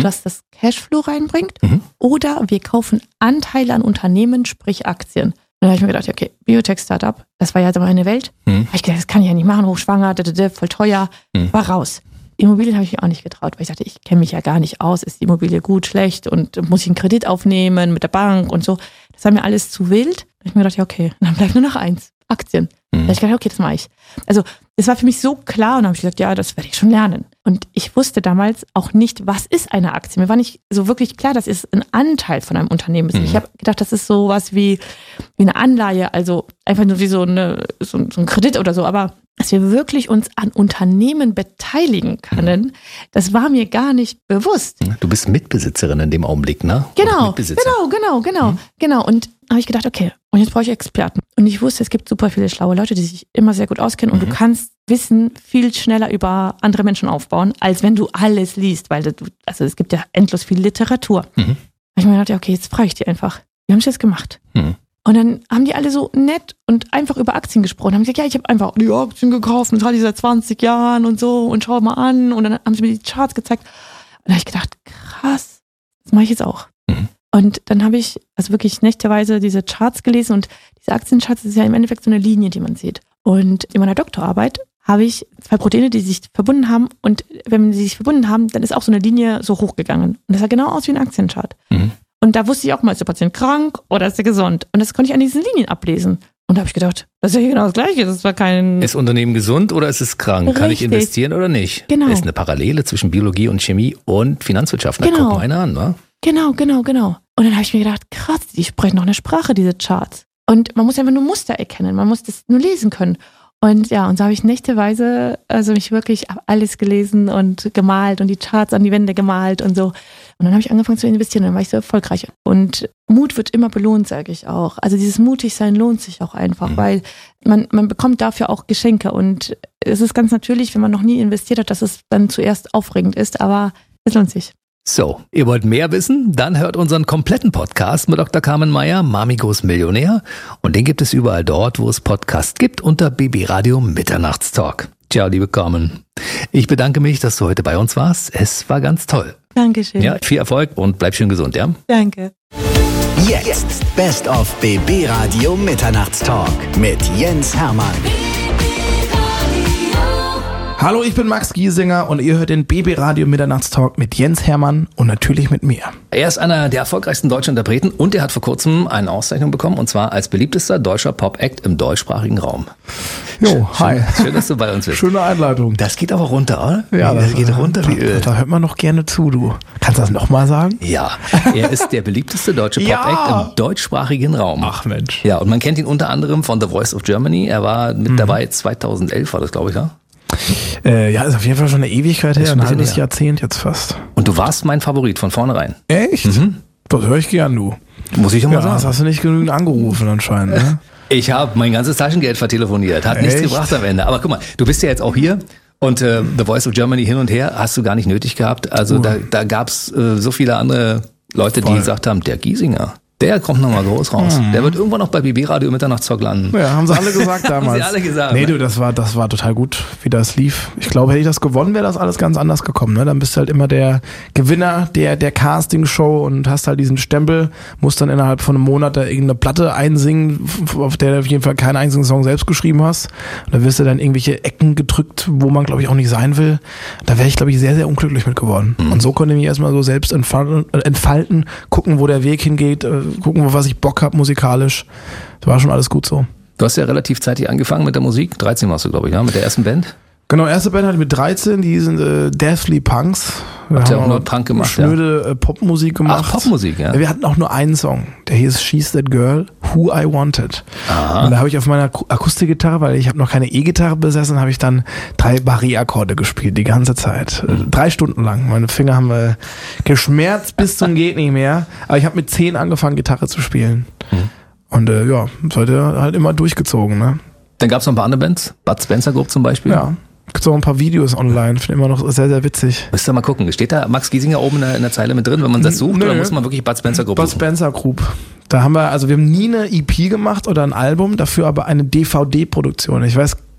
dass das Cashflow reinbringt, oder wir kaufen Anteile an Unternehmen, sprich Aktien. Und dann habe ich mir gedacht, okay, Biotech-Startup, das war ja so meine Welt. Habe ich gedacht, das kann ich ja nicht machen, hochschwanger, voll teuer, war raus. Immobilien habe ich mich auch nicht getraut, weil ich dachte, ich kenne mich ja gar nicht aus, ist die Immobilie gut, schlecht und muss ich einen Kredit aufnehmen mit der Bank und so. Das war mir alles zu wild. Da habe ich mir gedacht, ja okay, dann bleibt nur noch eins, Aktien. Da habe ich gedacht, okay, das mache ich. Also es war für mich so klar und dann habe ich gesagt, ja, das werde ich schon lernen. Und ich wusste damals auch nicht, was ist eine Aktie. Mir war nicht so wirklich klar, dass es ein Anteil von einem Unternehmen ist. Ich habe gedacht, das ist sowas wie eine Anleihe, also einfach nur wie so ein Kredit oder so, aber dass wir wirklich uns an Unternehmen beteiligen können, das war mir gar nicht bewusst. Du bist Mitbesitzerin in dem Augenblick, ne? Genau. Und habe ich gedacht, okay, und jetzt brauche ich Experten. Und ich wusste, es gibt super viele schlaue Leute, die sich immer sehr gut auskennen und du kannst Wissen viel schneller über andere Menschen aufbauen, als wenn du alles liest, weil es gibt ja endlos viel Literatur. Da habe ich mir gedacht, ja, okay, jetzt frage ich die einfach. Wie haben sie das gemacht? Und dann haben die alle so nett und einfach über Aktien gesprochen. Haben gesagt, ja, ich habe einfach die Aktien gekauft und trage die seit 20 Jahren und so und schau mal an. Und dann haben sie mir die Charts gezeigt. Und da habe ich gedacht, krass, das mache ich jetzt auch. Und dann habe ich also wirklich nächteweise diese Charts gelesen und diese Aktiencharts, das ist ja im Endeffekt so eine Linie, die man sieht. Und in meiner Doktorarbeit habe ich 2 Proteine, die sich verbunden haben und wenn sie sich verbunden haben, dann ist auch so eine Linie so hochgegangen. Und das sah genau aus wie ein Aktienchart. Und da wusste ich auch mal, ist der Patient krank oder ist er gesund? Und das konnte ich an diesen Linien ablesen. Und da habe ich gedacht, das ist ja hier genau das Gleiche. Das war kein... Ist Unternehmen gesund oder ist es krank? Richtig. Kann ich investieren oder nicht? Genau. Ist eine Parallele zwischen Biologie und Chemie und Finanzwirtschaft. Na, guck mal einer an, wa? Genau. Und dann habe ich mir gedacht, krass, die sprechen noch eine Sprache, diese Charts. Und man muss einfach nur Muster erkennen, man muss das nur lesen können. Und ja, und so habe ich nächteweise mich wirklich alles gelesen und gemalt und die Charts an die Wände gemalt und so. Und dann habe ich angefangen zu investieren und dann war ich so erfolgreich. Und Mut wird immer belohnt, sage ich auch. Also dieses Mutigsein lohnt sich auch einfach, weil man bekommt dafür auch Geschenke. Und es ist ganz natürlich, wenn man noch nie investiert hat, dass es dann zuerst aufregend ist, aber es lohnt sich. So, ihr wollt mehr wissen? Dann hört unseren kompletten Podcast mit Dr. Carmen Meyer, Mamigos Millionär. Und den gibt es überall dort, wo es Podcasts gibt, unter BB Radio Mitternachtstalk. Ciao, liebe Carmen. Ich bedanke mich, dass du heute bei uns warst. Es war ganz toll. Dankeschön. Ja, viel Erfolg und bleib schön gesund, ja? Danke. Jetzt Best of BB Radio Mitternachtstalk mit Jens Hermann. Hallo, ich bin Max Giesinger und ihr hört den BB Radio Mitternachtstalk mit Jens Hermann und natürlich mit mir. Er ist einer der erfolgreichsten deutschen Interpreten und er hat vor kurzem eine Auszeichnung bekommen und zwar als beliebtester deutscher Pop-Act im deutschsprachigen Raum. Jo, hi. Schön, dass du bei uns bist. Schöne Einleitung. Das geht aber runter, oder? Ja, das geht runter wie Öl. Da hört man noch gerne zu, du. Kannst du das nochmal sagen? Ja, er ist der beliebteste deutsche Pop-Act im deutschsprachigen Raum. Ach Mensch. Ja, und man kennt ihn unter anderem von The Voice of Germany. Er war mit dabei 2011, war das, glaube ich, ja? Ja, ist auf jeden Fall schon eine Ewigkeit her, ein halbes Jahrzehnt jetzt fast. Und du warst mein Favorit von vornherein. Echt? Das höre ich gern, du. Muss ich doch mal sagen. Das hast du nicht genügend angerufen anscheinend, ne? Ich habe mein ganzes Taschengeld vertelefoniert, hat nichts gebracht am Ende. Aber guck mal, du bist ja jetzt auch hier und The Voice of Germany hin und her hast du gar nicht nötig gehabt. Also da gab's so viele andere Leute, die gesagt haben, der Giesinger, der kommt nochmal groß raus. Der wird irgendwann noch bei BB Radio Mitternachtstalk landen. Ja, haben sie alle gesagt damals. Haben sie alle gesagt. Nee, du, das war total gut, wie das lief. Ich glaube, hätte ich das gewonnen, wäre das alles ganz anders gekommen. Ne? Dann bist du halt immer der Gewinner der Casting-Show und hast halt diesen Stempel, musst dann innerhalb von einem Monat da irgendeine Platte einsingen, auf der du auf jeden Fall keinen einzigen Song selbst geschrieben hast. Und da wirst du dann irgendwelche Ecken gedrückt, wo man, glaube ich, auch nicht sein will. Da wäre ich, glaube ich, sehr, sehr unglücklich mit geworden. Und so konnte ich mich erstmal so selbst entfalten, gucken, wo der Weg hingeht, gucken, auf was ich Bock habe musikalisch. Das war schon alles gut so. Du hast ja relativ zeitig angefangen mit der Musik. 13 warst du, glaube ich, ja, mit der ersten Band. Genau, erste Band hatte ich mit 13, die sind Deathly Punks. Wir Habt ihr haben auch nur Punk gemacht, schnöde Popmusik gemacht. Ach, Popmusik, ja. Wir hatten auch nur einen Song, der hieß She's That Girl, Who I Wanted. Aha. Und da habe ich auf meiner Akustikgitarre, weil ich habe noch keine E-Gitarre besessen, habe ich dann 3 Barré-Akkorde gespielt, die ganze Zeit. 3 Stunden lang. Meine Finger haben geschmerzt bis zum geht nicht mehr. Aber ich habe mit 10 angefangen, Gitarre zu spielen. Und ja, seitdem halt immer durchgezogen, ne? Dann gab es noch ein paar andere Bands, Bud Spencer Group zum Beispiel. Ja. Gibt auch ein paar Videos online, finde immer noch sehr, sehr witzig. Müsst ihr mal gucken. Steht da Max Giesinger oben in der Zeile mit drin, wenn man das sucht? Oder muss man wirklich Bud Spencer Group Bud Spencer Group. Da haben wir, also wir haben nie eine EP gemacht oder ein Album, dafür aber eine DVD-Produktion. Ich weiß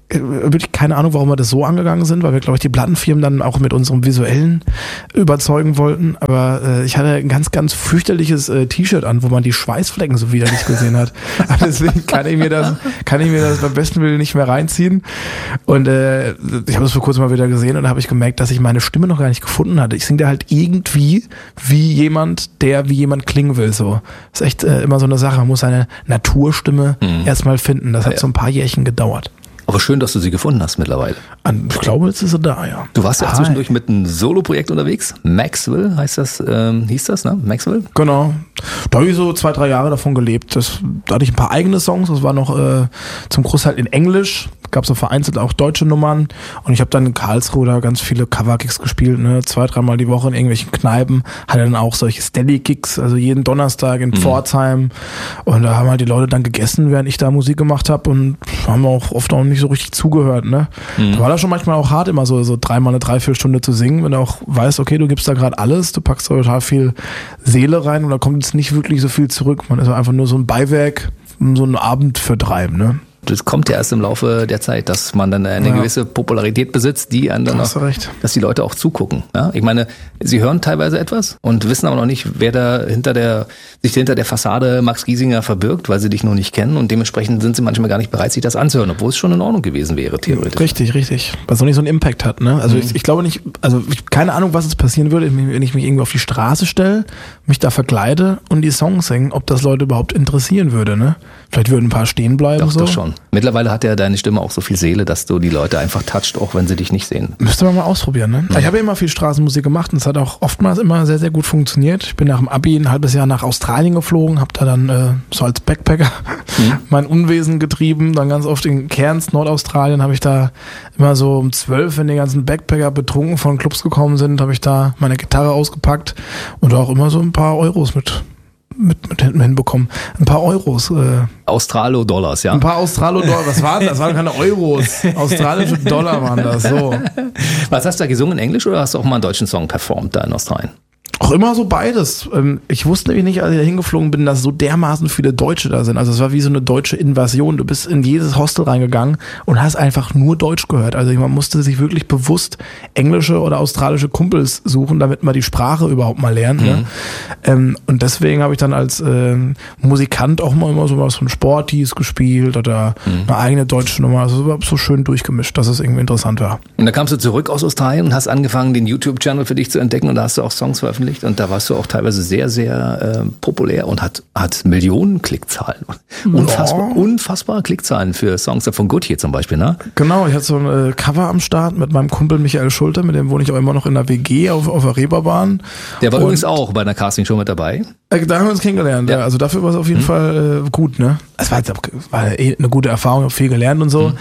wirklich keine Ahnung, warum wir das so angegangen sind, weil wir, glaube ich, die Plattenfirmen dann auch mit unserem Visuellen überzeugen wollten. Aber ich hatte ein ganz, ganz fürchterliches T-Shirt an, wo man die Schweißflecken so widerlich gesehen hat. Deswegen kann ich mir das beim besten Willen nicht mehr reinziehen. Und ich habe das vor kurzem mal wieder gesehen und da habe ich gemerkt, dass ich meine Stimme noch gar nicht gefunden hatte. Ich singe da halt irgendwie wie jemand, der wie jemand klingen will. So. Das ist echt immer so eine Sache. Man muss seine Naturstimme erstmal finden. Das hat so ein paar Jährchen gedauert. Aber schön, dass du sie gefunden hast mittlerweile. Ich glaube, jetzt ist sie da, ja. Du warst ja auch zwischendurch mit einem Solo-Projekt unterwegs. Maxwell hieß das, ne? Maxwell? Genau. Da habe ich so 2-3 Jahre davon gelebt. Da hatte ich ein paar eigene Songs. Das war noch zum Großteil in Englisch. Gab so vereinzelt auch deutsche Nummern. Und ich habe dann in Karlsruhe da ganz viele Cover-Gigs gespielt, ne? 2-3 Mal die Woche in irgendwelchen Kneipen. Hatte dann auch solche Steady-Gigs, also jeden Donnerstag in Pforzheim. Und da haben halt die Leute dann gegessen, während ich da Musik gemacht habe. Und haben auch oft auch nicht so richtig zugehört, ne? Da war das schon manchmal auch hart, immer so 3-mal eine 3-4 Stunde zu singen, wenn du auch weißt, okay, du gibst da gerade alles, du packst da total viel Seele rein und da kommt jetzt nicht wirklich so viel zurück. Man ist einfach nur so ein Beiwerk, so einen Abend vertreiben, ne? Das kommt ja erst im Laufe der Zeit, dass man dann eine gewisse Popularität besitzt, die einen dann auch, dass die Leute auch zugucken. Ja? Ich meine, sie hören teilweise etwas und wissen aber noch nicht, wer da sich hinter der Fassade Max Giesinger verbirgt, weil sie dich noch nicht kennen und dementsprechend sind sie manchmal gar nicht bereit, sich das anzuhören, obwohl es schon in Ordnung gewesen wäre, theoretisch. Richtig. Weil es noch nicht so einen Impact hat, ne? Also ich glaube nicht, keine Ahnung, was jetzt passieren würde, wenn ich mich irgendwo auf die Straße stelle, mich da verkleide und die Songs singen, ob das Leute überhaupt interessieren würde, ne? Vielleicht würden ein paar stehen bleiben. Doch schon. Mittlerweile hat ja deine Stimme auch so viel Seele, dass du die Leute einfach toucht, auch wenn sie dich nicht sehen. Müsste man mal ausprobieren, ne? Ich habe ja immer viel Straßenmusik gemacht und es hat auch oftmals immer sehr, sehr gut funktioniert. Ich bin nach dem Abi ein halbes Jahr nach Australien geflogen, habe da dann so als Backpacker mein Unwesen getrieben, dann ganz oft in Cairns, Nordaustralien, habe ich da immer so um 12, wenn die ganzen Backpacker betrunken von Clubs gekommen sind, habe ich da meine Gitarre ausgepackt und auch immer so ein paar Euros mit hinten hinbekommen. Ein paar Euros. Australo-Dollars, ja. Ein paar Australo-Dollar. Was waren das? Das waren keine Euros. Australische Dollar waren das, so. Was hast du da gesungen, in Englisch oder hast du auch mal einen deutschen Song performt da in Australien? Auch immer so beides. Ich wusste nämlich nicht, als ich da hingeflogen bin, dass so dermaßen viele Deutsche da sind. Also es war wie so eine deutsche Invasion. Du bist in jedes Hostel reingegangen und hast einfach nur Deutsch gehört. Also man musste sich wirklich bewusst englische oder australische Kumpels suchen, damit man die Sprache überhaupt mal lernt. Ne? Und deswegen habe ich dann als Musikant auch immer so was von Sporties gespielt oder eine eigene deutsche Nummer. Also so schön durchgemischt, dass es irgendwie interessant war. Und dann kamst du zurück aus Australien und hast angefangen, den YouTube-Channel für dich zu entdecken und da hast du auch Songs veröffentlicht. Und da warst du auch teilweise sehr, sehr populär und hat Millionen Klickzahlen. Unfassbare Klickzahlen für Songs von Goodyear zum Beispiel, ne? Genau, ich hatte so ein Cover am Start mit meinem Kumpel Michael Schulte, mit dem wohne ich auch immer noch in der WG auf der Reeperbahn. Der war übrigens auch bei einer Castingshow mit dabei. Da haben wir uns kennengelernt, ja. Also dafür war es auf jeden Fall gut, ne? Es war eine gute Erfahrung, ich habe viel gelernt und so.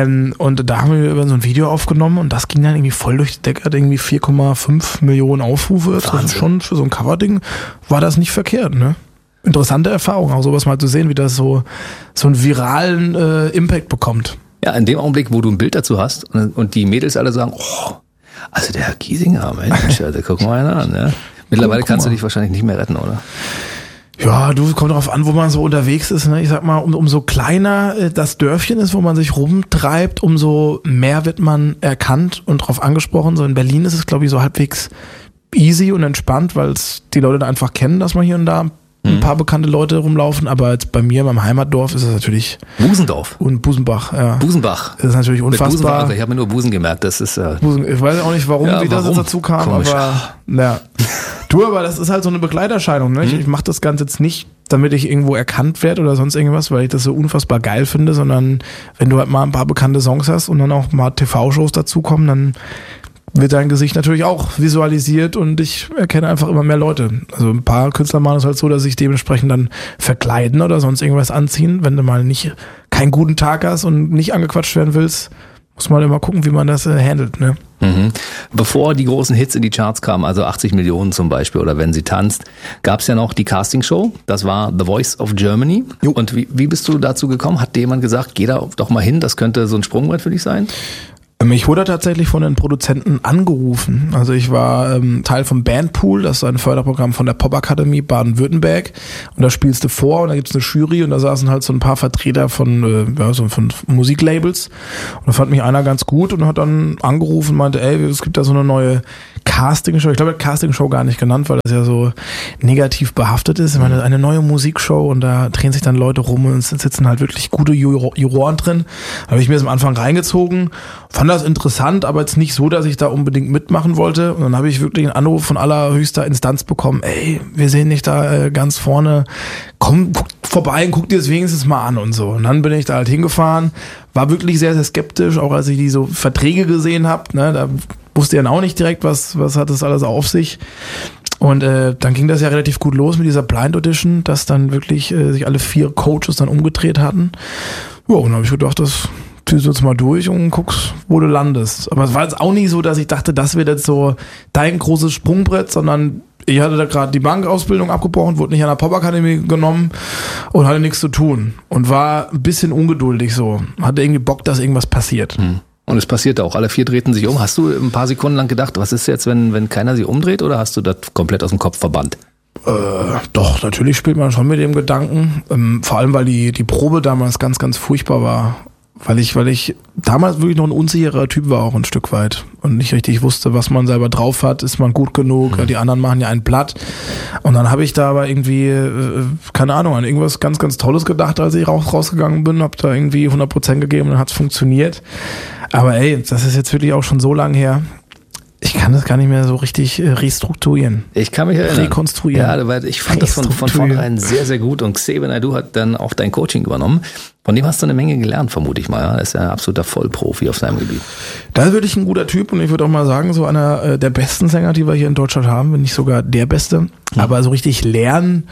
Und da haben wir über so ein Video aufgenommen und das ging dann irgendwie voll durch die Decke, hat irgendwie 4,5 Millionen Aufrufe. Das schon für so ein Coverding war das nicht verkehrt, ne? Interessante Erfahrung, auch sowas mal zu sehen, wie das so einen viralen Impact bekommt. Ja, in dem Augenblick, wo du ein Bild dazu hast und die Mädels alle sagen, oh, also der Herr Giesinger, Mensch, also guck mal einer an, ne? Mittlerweile kannst du dich wahrscheinlich nicht mehr retten, oder? Ja, kommt darauf an, wo man so unterwegs ist. Ne? Ich sag mal, umso kleiner das Dörfchen ist, wo man sich rumtreibt, umso mehr wird man erkannt und drauf angesprochen. So in Berlin ist es, glaube ich, so halbwegs easy und entspannt, weil es die Leute da einfach kennen, dass man hier und da ein paar bekannte Leute rumlaufen, aber jetzt bei mir, meinem Heimatdorf, ist es natürlich... Busendorf. Und Busenbach, ja. Busenbach. Das ist natürlich unfassbar. Ich habe mir nur Busen gemerkt, das ist... Ich weiß auch nicht, wie das jetzt dazu kam, komisch. Aber... Ja. Aber das ist halt so eine Begleiterscheinung, ne? Ich mache das Ganze jetzt nicht, damit ich irgendwo erkannt werde oder sonst irgendwas, weil ich das so unfassbar geil finde, sondern wenn du halt mal ein paar bekannte Songs hast und dann auch mal TV-Shows dazukommen, dann wird dein Gesicht natürlich auch visualisiert und ich erkenne einfach immer mehr Leute. Also ein paar Künstler machen es halt so, dass sich dementsprechend dann verkleiden oder sonst irgendwas anziehen. Wenn du mal keinen guten Tag hast und nicht angequatscht werden willst, muss man immer gucken, wie man das handelt, ne? Bevor die großen Hits in die Charts kamen, also 80 Millionen zum Beispiel oder Wenn sie tanzt, gab es ja noch die Castingshow, das war The Voice of Germany. Jo. Und wie bist du dazu gekommen? Hat dir jemand gesagt, geh da doch mal hin, das könnte so ein Sprungbrett für dich sein? Ich wurde tatsächlich von den Produzenten angerufen. Also ich war Teil vom Bandpool, das ist ein Förderprogramm von der Popakademie Baden-Württemberg. Und da spielst du vor und da gibt's eine Jury und da saßen halt so ein paar Vertreter von Musiklabels. Und da fand mich einer ganz gut und hat dann angerufen und meinte, ey, es gibt da so eine neue Castingshow. Ich glaube, er hat Castingshow gar nicht genannt, weil das ja so negativ behaftet ist. Ich meine, eine neue Musikshow und da drehen sich dann Leute rum und es sitzen halt wirklich gute Juroren drin. Da habe ich mir das am Anfang reingezogen, fand das interessant, aber jetzt nicht so, dass ich da unbedingt mitmachen wollte. Und dann habe ich wirklich einen Anruf von allerhöchster Instanz bekommen, ey, wir sehen dich da ganz vorne, komm, guck vorbei und guck dir das wenigstens mal an und so. Und dann bin ich da halt hingefahren, war wirklich sehr, sehr skeptisch, auch als ich die so Verträge gesehen habe, ne, da wusste ich dann auch nicht direkt, was hat das alles auf sich. Und dann ging das ja relativ gut los mit dieser Blind Audition, dass dann wirklich sich alle 4 Coaches dann umgedreht hatten. Ja, und dann habe ich gedacht, das ziehst du jetzt mal durch und guckst, wo du landest. Aber es war jetzt auch nicht so, dass ich dachte, das wird jetzt so dein großes Sprungbrett, sondern ich hatte da gerade die Bankausbildung abgebrochen, wurde nicht an der Popakademie genommen und hatte nichts zu tun. Und war ein bisschen ungeduldig so. Hatte irgendwie Bock, dass irgendwas passiert. Und es passierte auch. Alle 4 drehten sich um. Hast du ein paar Sekunden lang gedacht, was ist jetzt, wenn keiner sich umdreht, oder hast du das komplett aus dem Kopf verbannt? Doch, natürlich spielt man schon mit dem Gedanken. Vor allem, weil die Probe damals ganz, ganz furchtbar war. Weil ich damals wirklich noch ein unsicherer Typ war, auch ein Stück weit. Und nicht richtig wusste, was man selber drauf hat. Ist man gut genug? Die anderen machen ja ein Blatt. Und dann habe ich da aber irgendwie, keine Ahnung, an irgendwas ganz, ganz Tolles gedacht, als ich rausgegangen bin. Habe da irgendwie 100% gegeben und dann hat's funktioniert. Aber ey, das ist jetzt wirklich auch schon so lang her. Ich kann das gar nicht mehr so richtig restrukturieren. Ich kann mich erinnern. Rekonstruieren. Ja, weil ich fand das von vornherein sehr, sehr gut. Und Xavier Naidoo hat dann auch dein Coaching übernommen. Von dem hast du eine Menge gelernt, vermute ich mal. Ja? Er ist ja ein absoluter Vollprofi auf seinem Gebiet. Da ist wirklich ein guter Typ und ich würde auch mal sagen, so einer der besten Sänger, die wir hier in Deutschland haben, wenn nicht sogar der Beste. Aber so richtig lernen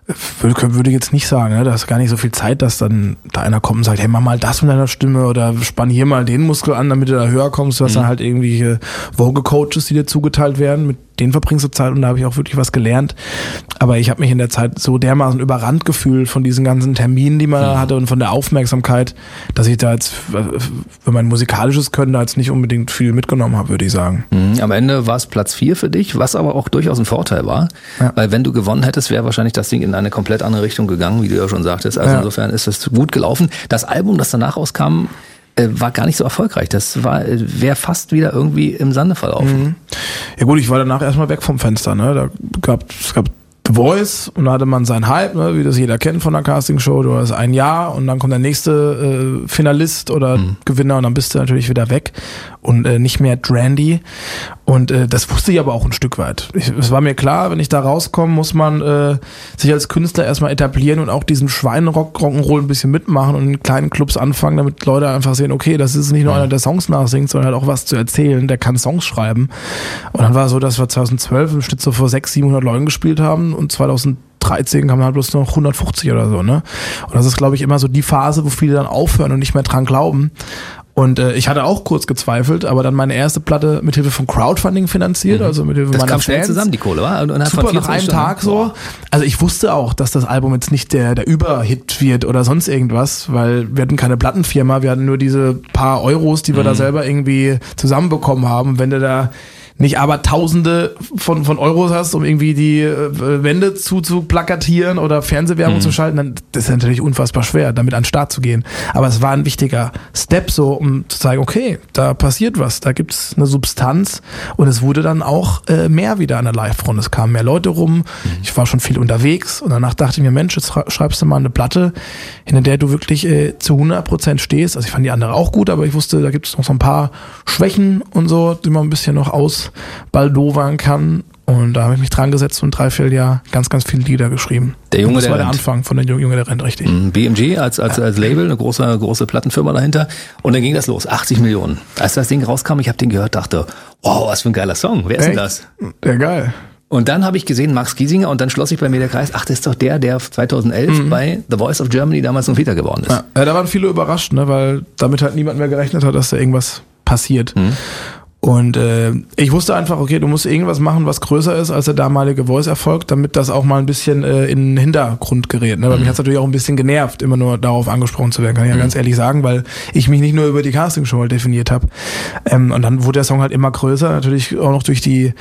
würde ich jetzt nicht sagen, ne? Da ist gar nicht so viel Zeit, dass dann da einer kommt und sagt, hey, mach mal das mit deiner Stimme oder spann hier mal den Muskel an, damit du da höher kommst. Du hast dann halt irgendwelche Vocal-Coaches, die dir zugeteilt werden, mit denen verbringst du Zeit und da habe ich auch wirklich was gelernt. Aber ich habe mich in der Zeit so dermaßen überrannt gefühlt von diesen ganzen Terminen, die man da hatte und von der Aufmerksamkeit, dass ich da jetzt für mein musikalisches Können da jetzt nicht unbedingt viel mitgenommen habe, würde ich sagen. Am Ende war es Platz 4 für dich, was aber auch durchaus ein Vorteil war, weil wenn du gewonnen hättest, wäre wahrscheinlich das Ding in eine komplett andere Richtung gegangen, wie du ja schon sagtest. Also insofern ist es gut gelaufen. Das Album, das danach rauskam, war gar nicht so erfolgreich. Das wäre fast wieder irgendwie im Sande verlaufen. Ja gut, ich war danach erstmal weg vom Fenster. Ne? Es gab The Voice und da hatte man seinen Hype, ne, wie das jeder kennt von einer Castingshow. Du hast ein Jahr und dann kommt der nächste Finalist oder Gewinner und dann bist du natürlich wieder weg und nicht mehr trendy. Und das wusste ich aber auch ein Stück weit. Es war mir klar, wenn ich da rauskomme, muss man sich als Künstler erstmal etablieren und auch diesen Schweinrock-Rock'n'Roll ein bisschen mitmachen und in kleinen Clubs anfangen, damit Leute einfach sehen, okay, das ist nicht nur einer, der Songs nachsingt, sondern halt auch was zu erzählen, der kann Songs schreiben. Und dann war es so, dass wir 2012 im Schnitt so vor 600-700 Leuten gespielt haben und 2013 kamen halt bloß noch 150 oder so, ne? Und das ist, glaube ich, immer so die Phase, wo viele dann aufhören und nicht mehr dran glauben. Und ich hatte auch kurz gezweifelt, aber dann meine erste Platte mit Hilfe von Crowdfunding finanziert, also mit Hilfe das meiner kam schnell Fans. Zusammen, die Kohle, war? Und super, nach einem Tag so. Also ich wusste auch, dass das Album jetzt nicht der Überhit wird oder sonst irgendwas, weil wir hatten keine Plattenfirma, wir hatten nur diese paar Euros, die wir da selber irgendwie zusammenbekommen haben. Und wenn du da nicht aber Tausende von Euros hast, um irgendwie die Wände zu plakatieren oder Fernsehwerbung zu schalten, dann das ist natürlich unfassbar schwer, damit an den Start zu gehen. Aber es war ein wichtiger Step so, um zu zeigen, okay, da passiert was, da gibt's eine Substanz und es wurde dann auch mehr wieder an der Live-Front. Es kamen mehr Leute rum, ich war schon viel unterwegs und danach dachte ich mir, Mensch, jetzt schreibst du mal eine Platte, in der du wirklich zu 100% stehst. Also ich fand die andere auch gut, aber ich wusste, da gibt's noch so ein paar Schwächen und so, die man ein bisschen noch ausbaldowern kann. Und da habe ich mich dran gesetzt und 3-4 Jahre ganz, ganz viele Lieder geschrieben. Der Junge, das war der der Anfang von der Junge, der rennt, richtig. BMG als Label, eine große Plattenfirma dahinter. Und dann ging das los, 80 Millionen. Als das Ding rauskam, ich habe den gehört, dachte, wow, was für ein geiler Song. Wer ist denn das? Ja, geil. Und dann habe ich gesehen, Max Giesinger, und dann schloss sich bei mir der Kreis, ach, das ist doch der 2011 bei The Voice of Germany damals noch Vita geworden ist. Ja, da waren viele überrascht, ne, weil damit halt niemand mehr gerechnet hat, dass da irgendwas passiert. Und ich wusste einfach, okay, du musst irgendwas machen, was größer ist als der damalige Voice-Erfolg, damit das auch mal ein bisschen in den Hintergrund gerät. Ne? Weil mich hat es natürlich auch ein bisschen genervt, immer nur darauf angesprochen zu werden, kann ich ja ganz ehrlich sagen, weil ich mich nicht nur über die Castingshow halt definiert habe. Und dann wurde der Song halt immer größer, natürlich auch noch durch die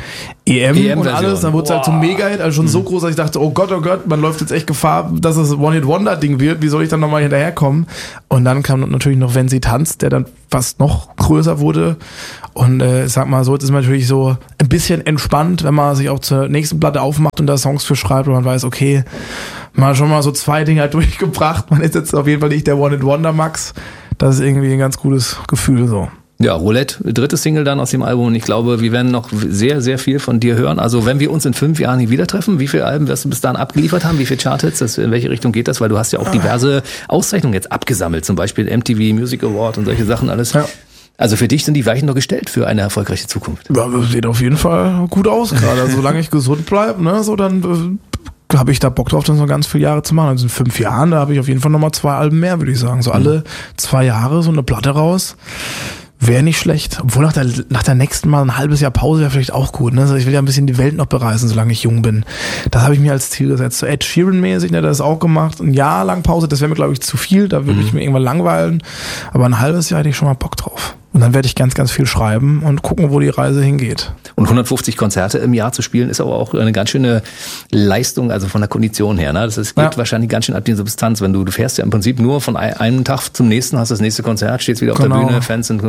EM und alles. Dann wurde es halt zum Mega-Hit, also schon so groß, dass ich dachte, oh Gott, man läuft jetzt echt Gefahr, dass es One-Hit-Wonder-Ding wird. Wie soll ich dann nochmal hinterherkommen? Und dann kam natürlich noch Wenn sie tanzt, der dann fast noch größer wurde. Und sag mal so, jetzt ist man natürlich so ein bisschen entspannt, wenn man sich auch zur nächsten Platte aufmacht und da Songs für schreibt und man weiß, okay, man hat schon mal so 2 Dinge halt durchgebracht. Man ist jetzt auf jeden Fall nicht der One-Hit-Wonder Max. Das ist irgendwie ein ganz gutes Gefühl so. Ja, Roulette, 3. Single dann aus dem Album und ich glaube, wir werden noch sehr, sehr viel von dir hören. Also wenn wir uns in 5 Jahren wieder treffen, wie viele Alben wirst du bis dahin abgeliefert haben? Wie viele Charthits? In welche Richtung geht das? Weil du hast ja auch diverse Auszeichnungen jetzt abgesammelt, zum Beispiel MTV Music Award und solche Sachen alles. Ja. Also für dich sind die Weichen noch gestellt für eine erfolgreiche Zukunft. Ja, das sieht auf jeden Fall gut aus gerade. Solange ich gesund bleibe, ne, so dann habe ich da Bock drauf, das noch ganz viele Jahre zu machen. Also in 5 Jahren, da habe ich auf jeden Fall nochmal 2 Alben mehr, würde ich sagen. So alle 2 Jahre so eine Platte raus. Wäre nicht schlecht. Obwohl nach der nächsten Mal ein halbes Jahr Pause wäre vielleicht auch gut. Ne? Also ich will ja ein bisschen die Welt noch bereisen, solange ich jung bin. Das habe ich mir als Ziel gesetzt. So Ed Sheeran-mäßig, ne, das auch gemacht. Ein Jahr lang Pause, das wäre mir, glaube ich, zu viel. Da würde ich mir irgendwann langweilen. Aber ein halbes Jahr hätte ich schon mal Bock drauf. Und dann werde ich ganz, ganz viel schreiben und gucken, wo die Reise hingeht. Und 150 Konzerte im Jahr zu spielen, ist aber auch eine ganz schöne Leistung, also von der Kondition her. Ne? Das geht wahrscheinlich ganz schön ab die Substanz. Wenn du fährst ja im Prinzip nur von einem Tag zum nächsten, hast das nächste Konzert, stehst wieder auf der Bühne, Fans sind...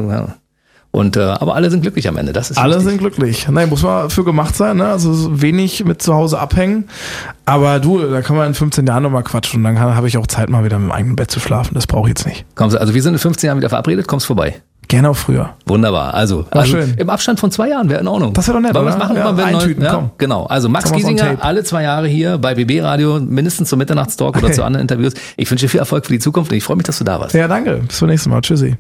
Und aber alle sind glücklich am Ende. Das ist alle sind glücklich. Nein, muss man für gemacht sein, ne? Also wenig mit zu Hause abhängen. Aber du, da kann man in 15 Jahren nochmal quatschen. Und dann habe ich auch Zeit, mal wieder im eigenen Bett zu schlafen. Das brauche ich jetzt nicht. Kommst, also wir sind in 15 Jahren wieder verabredet. Kommst vorbei. Gerne auch früher. Wunderbar. Also schön. Im Abstand von 2 Jahren wäre in Ordnung. Das wäre doch nett, wollen wir das machen? Ja, eintüten, komm. Genau. Also Max Giesinger, alle 2 Jahre hier bei BB Radio, mindestens zum Mitternachtstalk oder zu anderen Interviews. Ich wünsche dir viel Erfolg für die Zukunft und ich freue mich, dass du da warst. Ja, danke. Bis zum nächsten Mal. Tschüssi.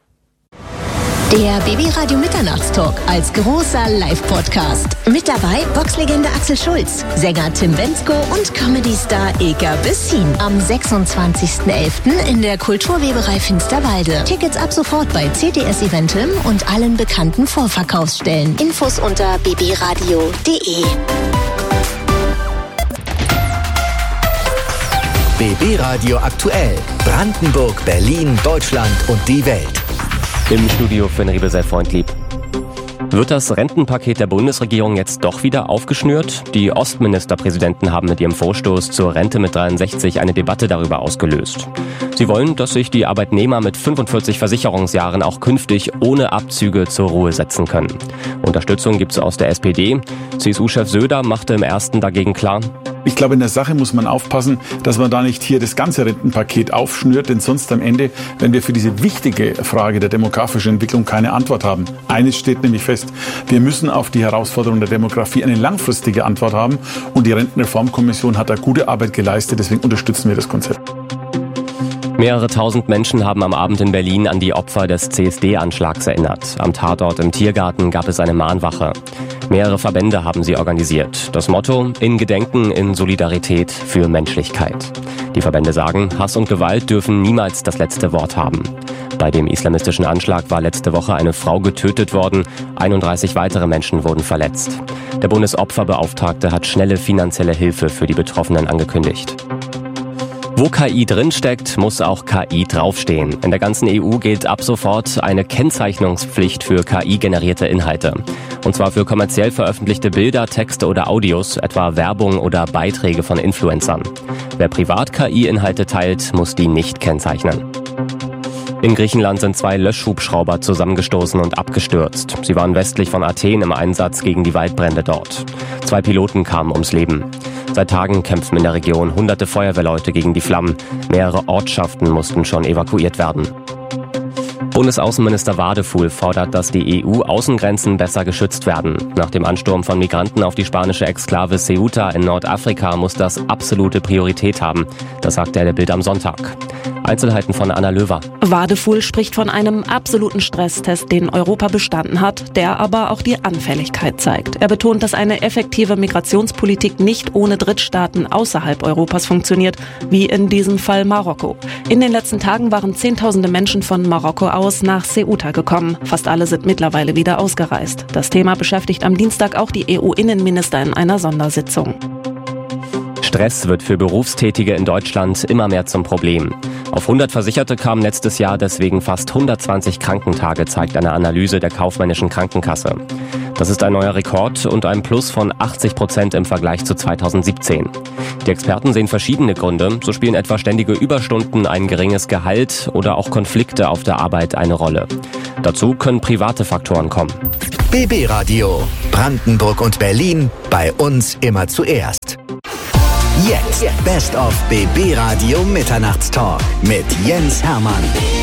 Der BB Radio Mitternachtstalk als großer Live-Podcast. Mit dabei Boxlegende Axel Schulz, Sänger Tim Bendzko und Comedy-Star Ilka Bessin. Am 26.11. in der Kulturweberei Finsterwalde. Tickets ab sofort bei CTS Eventim und allen bekannten Vorverkaufsstellen. Infos unter bbradio.de. BB Radio aktuell. Brandenburg, Berlin, Deutschland und die Welt. Im Studio für Riebe sei freundlieb. Wird das Rentenpaket der Bundesregierung jetzt doch wieder aufgeschnürt? Die Ostministerpräsidenten haben mit ihrem Vorstoß zur Rente mit 63 eine Debatte darüber ausgelöst. Sie wollen, dass sich die Arbeitnehmer mit 45 Versicherungsjahren auch künftig ohne Abzüge zur Ruhe setzen können. Unterstützung gibt es aus der SPD. CSU-Chef Söder machte im ersten dagegen klar: Ich glaube, in der Sache muss man aufpassen, dass man da nicht hier das ganze Rentenpaket aufschnürt, denn sonst am Ende, wenn wir für diese wichtige Frage der demografischen Entwicklung keine Antwort haben. Eines steht nämlich fest: Wir müssen auf die Herausforderung der Demografie eine langfristige Antwort haben und die Rentenreformkommission hat da gute Arbeit geleistet, deswegen unterstützen wir das Konzept. Mehrere tausend Menschen haben am Abend in Berlin an die Opfer des CSD-Anschlags erinnert. Am Tatort im Tiergarten gab es eine Mahnwache. Mehrere Verbände haben sie organisiert. Das Motto: in Gedenken, in Solidarität für Menschlichkeit. Die Verbände sagen, Hass und Gewalt dürfen niemals das letzte Wort haben. Bei dem islamistischen Anschlag war letzte Woche eine Frau getötet worden. 31 weitere Menschen wurden verletzt. Der Bundesopferbeauftragte hat schnelle finanzielle Hilfe für die Betroffenen angekündigt. Wo KI drinsteckt, muss auch KI draufstehen. In der ganzen EU gilt ab sofort eine Kennzeichnungspflicht für KI-generierte Inhalte. Und zwar für kommerziell veröffentlichte Bilder, Texte oder Audios, etwa Werbung oder Beiträge von Influencern. Wer privat KI-Inhalte teilt, muss die nicht kennzeichnen. In Griechenland sind 2 Löschhubschrauber zusammengestoßen und abgestürzt. Sie waren westlich von Athen im Einsatz gegen die Waldbrände dort. 2 Piloten kamen ums Leben. Seit Tagen kämpfen in der Region hunderte Feuerwehrleute gegen die Flammen. Mehrere Ortschaften mussten schon evakuiert werden. Bundesaußenminister Wadefuhl fordert, dass die EU-Außengrenzen besser geschützt werden. Nach dem Ansturm von Migranten auf die spanische Exklave Ceuta in Nordafrika muss das absolute Priorität haben. Das sagte er der Bild am Sonntag. Einzelheiten von Anna Löwer. Wadefuhl spricht von einem absoluten Stresstest, den Europa bestanden hat, der aber auch die Anfälligkeit zeigt. Er betont, dass eine effektive Migrationspolitik nicht ohne Drittstaaten außerhalb Europas funktioniert, wie in diesem Fall Marokko. In den letzten Tagen waren Zehntausende Menschen von Marokko aus nach Ceuta gekommen. Fast alle sind mittlerweile wieder ausgereist. Das Thema beschäftigt am Dienstag auch die EU-Innenminister in einer Sondersitzung. Stress wird für Berufstätige in Deutschland immer mehr zum Problem. Auf 100 Versicherte kamen letztes Jahr deswegen fast 120 Krankentage, zeigt eine Analyse der Kaufmännischen Krankenkasse. Das ist ein neuer Rekord und ein Plus von 80% im Vergleich zu 2017. Die Experten sehen verschiedene Gründe. So spielen etwa ständige Überstunden, ein geringes Gehalt oder auch Konflikte auf der Arbeit eine Rolle. Dazu können private Faktoren kommen. BB Radio. Brandenburg und Berlin. Bei uns immer zuerst. Jetzt Best of BB Radio Mitternachtstalk mit Jens Hermann.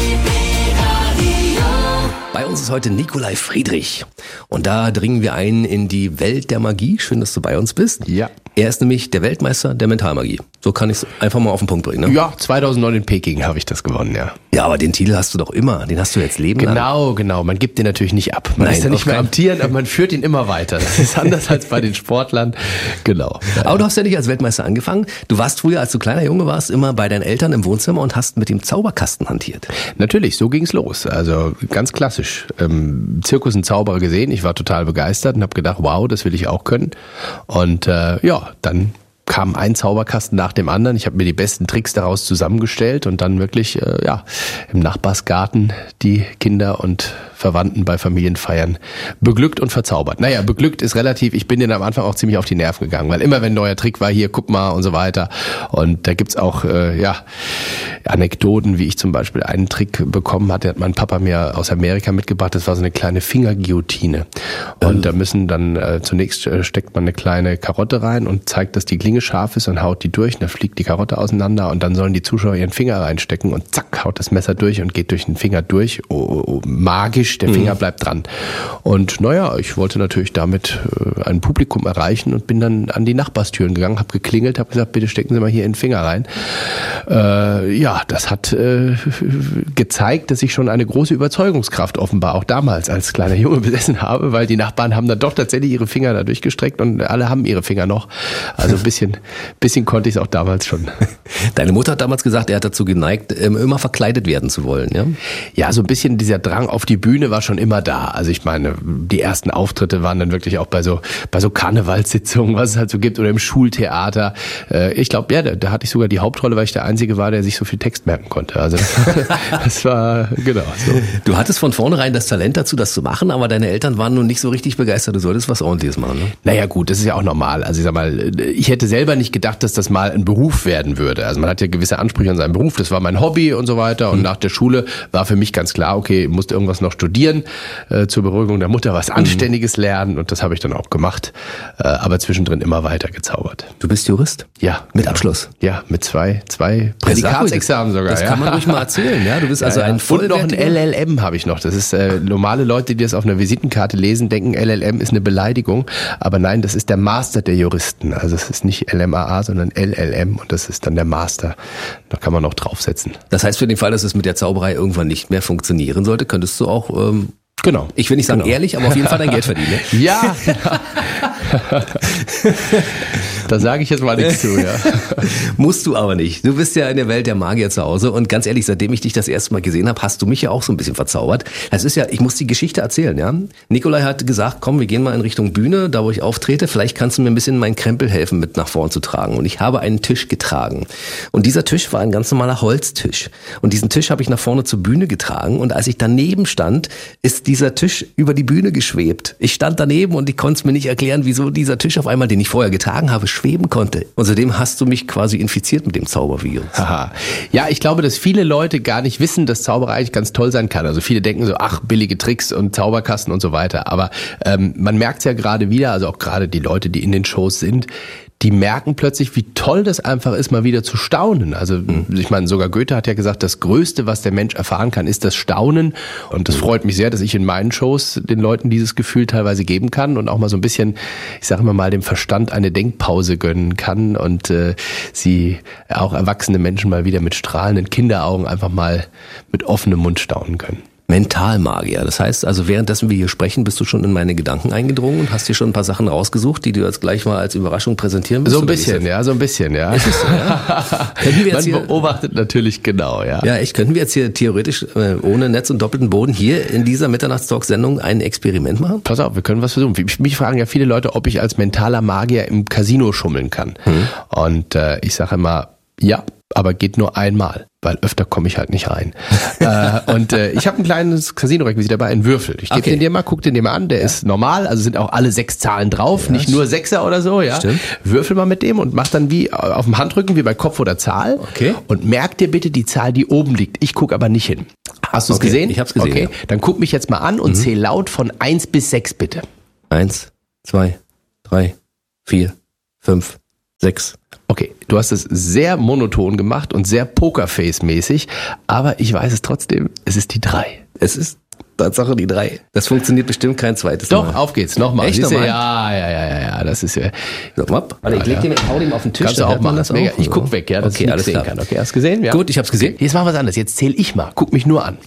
Bei uns ist heute Nikolai Friedrich und da dringen wir ein in die Welt der Magie. Schön, dass du bei uns bist. Ja. Er ist nämlich der Weltmeister der Mentalmagie. So kann ich es einfach mal auf den Punkt bringen. Ne? Ja, 2009 in Peking habe ich das gewonnen, ja. Ja, aber den Titel hast du doch immer. Den hast du jetzt Leben lang. Genau. Man gibt den natürlich nicht ab. Man ist ja nicht mehr amtierend, aber man führt ihn immer weiter. Das ist anders als bei den Sportlern. Genau. Aber du hast ja nicht als Weltmeister angefangen. Du warst früher, als du kleiner Junge warst, immer bei deinen Eltern im Wohnzimmer und hast mit dem Zauberkasten hantiert. Natürlich, so ging's los. Also ganz klassisch. Zirkus und Zauberer gesehen. Ich war total begeistert und habe gedacht, wow, das will ich auch können. Und dann kam ein Zauberkasten nach dem anderen. Ich habe mir die besten Tricks daraus zusammengestellt und dann wirklich im Nachbarsgarten die Kinder und Verwandten bei Familienfeiern beglückt und verzaubert. Naja, beglückt ist relativ. Ich bin denen am Anfang auch ziemlich auf die Nerven gegangen, weil immer wenn ein neuer Trick war, hier, guck mal und so weiter. Und da gibt's auch Anekdoten, wie ich zum Beispiel einen Trick bekommen hatte, hat mein Papa mir aus Amerika mitgebracht. Das war so eine kleine Fingerguillotine. Und da müssen dann zunächst steckt man eine kleine Karotte rein und zeigt, dass die Klinge scharf ist und haut die durch. Und dann fliegt die Karotte auseinander und dann sollen die Zuschauer ihren Finger reinstecken und zack, haut das Messer durch und geht durch den Finger durch. Magisch, der Finger bleibt dran. Und ich wollte natürlich damit ein Publikum erreichen und bin dann an die Nachbarstüren gegangen, habe geklingelt, habe gesagt, bitte stecken Sie mal hier in den Finger rein. Das hat gezeigt, dass ich schon eine große Überzeugungskraft offenbar auch damals als kleiner Junge besessen habe, weil die Nachbarn haben dann doch tatsächlich ihre Finger da durchgestreckt und alle haben ihre Finger noch. Also ein bisschen konnte ich es auch damals schon. Deine Mutter hat damals gesagt, er hat dazu geneigt, immer verkleidet werden zu wollen, ja? Ja, so ein bisschen dieser Drang auf die Bühne war schon immer da. Also ich meine, die ersten Auftritte waren dann wirklich auch bei so Karnevalssitzungen, was es halt so gibt, oder im Schultheater. Ich glaube, da hatte ich sogar die Hauptrolle, weil ich der Einzige war, der sich so viel Text merken konnte. Also das war, genau so. Du hattest von vornherein das Talent dazu, das zu machen, aber deine Eltern waren nun nicht so richtig begeistert. Du solltest was Ordentliches machen, ne? Naja gut, das ist ja auch normal. Also ich sag mal, ich hätte selber nicht gedacht, dass das mal ein Beruf werden würde. Also man hat ja gewisse Ansprüche an seinen Beruf. Das war mein Hobby und so weiter. Und nach der Schule war für mich ganz klar, okay, ich musste irgendwas noch studieren, zur Beruhigung der Mutter was Anständiges lernen. Und das habe ich dann auch gemacht. Aber zwischendrin immer weiter gezaubert. Du bist Jurist? Ja. Mit Abschluss? Ja, mit zwei Prädikatsexamen sogar. Das kann man ruhig mal erzählen, ja? Du bist also ein vollwertiger... Und noch ein LLM habe ich noch. Das ist normale Leute, die das auf einer Visitenkarte lesen, denken, LLM ist eine Beleidigung. Aber nein, das ist der Master der Juristen. Also es ist nicht LMAA, sondern LLM und das ist dann der Master. Da kann man noch draufsetzen. Das heißt, für den Fall, dass es mit der Zauberei irgendwann nicht mehr funktionieren sollte, könntest du auch... Genau. Ich will nicht sagen ehrlich, aber auf jeden Fall dein Geld verdienen. Ne? Ja. Da sage ich jetzt mal nichts zu, ja. Musst du aber nicht. Du bist ja in der Welt der Magier zu Hause und ganz ehrlich, seitdem ich dich das erste Mal gesehen habe, hast du mich ja auch so ein bisschen verzaubert. Das ist ja, ich muss die Geschichte erzählen, ja. Nikolai hat gesagt, komm, wir gehen mal in Richtung Bühne, da wo ich auftrete, vielleicht kannst du mir ein bisschen meinen Krempel helfen, mit nach vorn zu tragen. Und ich habe einen Tisch getragen. Und dieser Tisch war ein ganz normaler Holztisch. Und diesen Tisch habe ich nach vorne zur Bühne getragen und als ich daneben stand, ist dieser Tisch über die Bühne geschwebt. Ich stand daneben und ich konnte es mir nicht erklären, wieso dieser Tisch auf einmal, den ich vorher getragen habe, schweben konnte. Und zudem hast du mich quasi infiziert mit dem Zaubervirus. Haha. Ja, ich glaube, dass viele Leute gar nicht wissen, dass Zauberei eigentlich ganz toll sein kann. Also viele denken so, ach, billige Tricks und Zauberkasten und so weiter. Aber man merkt es ja gerade wieder, also auch gerade die Leute, die in den Shows sind, die merken plötzlich, wie toll das einfach ist, mal wieder zu staunen. Also ich meine, sogar Goethe hat ja gesagt, das Größte, was der Mensch erfahren kann, ist das Staunen. Und das freut mich sehr, dass ich in meinen Shows den Leuten dieses Gefühl teilweise geben kann und auch mal so ein bisschen, ich sage immer mal, dem Verstand eine Denkpause gönnen kann und sie auch erwachsene Menschen mal wieder mit strahlenden Kinderaugen einfach mal mit offenem Mund staunen können. Mentalmagier. Das heißt also, währenddessen wir hier sprechen, bist du schon in meine Gedanken eingedrungen und hast dir schon ein paar Sachen rausgesucht, die du jetzt gleich mal als Überraschung präsentieren willst? So ein bisschen, ja. Ist es so, ja? Man beobachtet natürlich genau, ja. Ja, echt. Könnten wir jetzt hier theoretisch ohne Netz und doppelten Boden hier in dieser Mitternachtstalk-Sendung ein Experiment machen? Pass auf, wir können was versuchen. Mich fragen ja viele Leute, ob ich als mentaler Magier im Casino schummeln kann. Und ich sage immer, ja, aber geht nur einmal, weil öfter komme ich halt nicht rein. Und ich habe ein kleines Casino-Requisit dabei, einen Würfel. Ich gebe den dir mal, guck den dir mal an, der ist normal, also sind auch alle 6 Zahlen drauf, nicht nur 6er oder so, ja. Stimmt. Würfel mal mit dem und mach dann wie auf dem Handrücken, wie bei Kopf oder Zahl. Okay. Und merk dir bitte die Zahl, die oben liegt. Ich gucke aber nicht hin. Hast du es gesehen? Ich hab's gesehen. Okay, dann guck mich jetzt mal an und zähl laut von 1 bis 6 bitte. 1, 2, 3, 4, 5, 6. Okay, du hast es sehr monoton gemacht und sehr Pokerface-mäßig, aber ich weiß es trotzdem, es ist die 3. Es ist Tatsache die 3. Das funktioniert bestimmt kein zweites Mal. Doch, auf geht's, nochmal. Echt nochmal? Ja, das ist ja... So, warte, ich leg den mit Paulim auf den Tisch. Kannst du auch machen. Das auch? Ich guck weg, ja, dass okay, ich alles sehen klar. kann. Okay, hast du gesehen? Ja. Gut, ich hab's gesehen. Jetzt machen wir was anderes. Jetzt zähle ich mal. Guck mich nur an.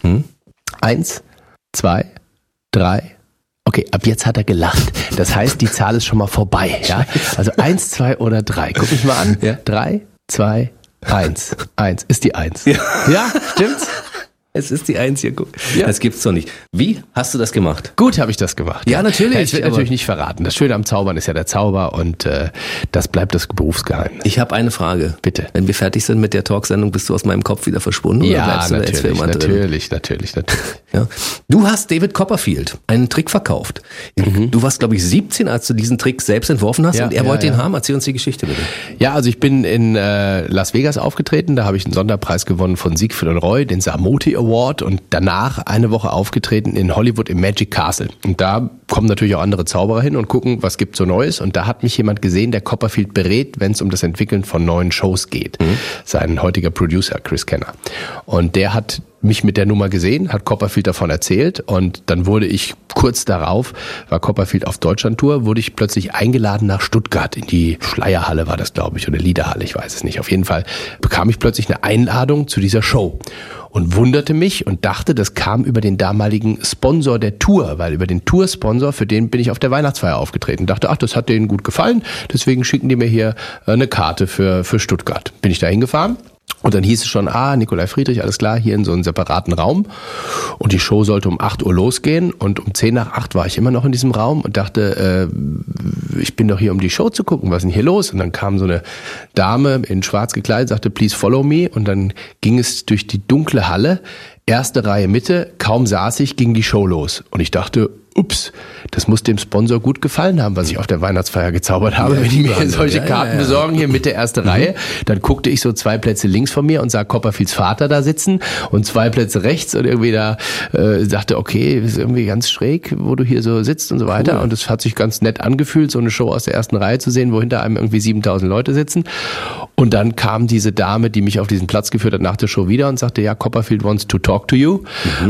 1, 2, 3... Okay, ab jetzt hat er gelacht. Das heißt, die Zahl ist schon mal vorbei. Ja? Also 1, 2 oder 3. Guck mich mal an. Ja. 3, 2, 1. 1 ist die 1. Ja, Ja, stimmt's? Es ist die 1 hier, guck. Ja. Das gibt's doch nicht. Wie hast du das gemacht? Gut habe ich das gemacht. Ja, natürlich, Es wird aber- natürlich nicht verraten. Das Schöne am Zaubern ist ja der Zauber und das bleibt das Berufsgeheimnis. Ich habe eine Frage. Bitte. Wenn wir fertig sind mit der Talksendung, bist du aus meinem Kopf wieder verschwunden? oder Ja, bleibst du da jetzt für immer drin? natürlich. Ja. Du hast David Copperfield einen Trick verkauft. Du warst, glaube ich, 17, als du diesen Trick selbst entworfen hast Ja, und er ja, wollte ihn ja. haben. Erzähl uns die Geschichte bitte. Ja, also ich bin in Las Vegas aufgetreten, da habe ich einen Sonderpreis gewonnen von Siegfried und Roy, den Samoti Award und danach eine Woche aufgetreten in Hollywood im Magic Castle. Und da kommen natürlich auch andere Zauberer hin und gucken, was gibt's so Neues. Und da hat mich jemand gesehen, der Copperfield berät, wenn es um das Entwickeln von neuen Shows geht. Sein heutiger Producer, Chris Kenner. Und der hat mich mit der Nummer gesehen, hat Copperfield davon erzählt und dann wurde ich kurz darauf, war Copperfield auf Deutschlandtour, wurde ich plötzlich eingeladen nach Stuttgart in die Schleierhalle war das, glaube ich, oder Liederhalle, ich weiß es nicht. Auf jeden Fall bekam ich plötzlich eine Einladung zu dieser Show und wunderte mich und dachte, das kam über den damaligen Sponsor der Tour, weil über den Toursponsor, für den bin ich auf der Weihnachtsfeier aufgetreten. Dachte, ach, das hat denen gut gefallen, deswegen schicken die mir hier eine Karte für Stuttgart. Bin ich da hingefahren. Und dann hieß es schon, Nikolai Friedrich, alles klar, hier in so einem separaten Raum. Und die Show sollte um 8 Uhr losgehen. Und um 10 nach 8 war ich immer noch in diesem Raum und dachte, ich bin doch hier, um die Show zu gucken. Was ist denn hier los? Und dann kam so eine Dame in schwarz gekleidet, sagte, please follow me. Und dann ging es durch die dunkle Halle, erste Reihe Mitte, kaum saß ich, ging die Show los. Und ich dachte, ups, das muss dem Sponsor gut gefallen haben, was ich auf der Weihnachtsfeier gezaubert habe, wenn die mir solche Karten besorgen, hier Mitte erste Reihe. Dann guckte ich so 2 Plätze links von mir und sah Copperfields Vater da sitzen und 2 Plätze rechts und irgendwie da dachte, okay, ist irgendwie ganz schräg, wo du hier so sitzt und so weiter. Cool. Und es hat sich ganz nett angefühlt, so eine Show aus der ersten Reihe zu sehen, wo hinter einem irgendwie 7.000 Leute sitzen. Und dann kam diese Dame, die mich auf diesen Platz geführt hat, nach der Show wieder und sagte, ja, Copperfield wants to talk to you.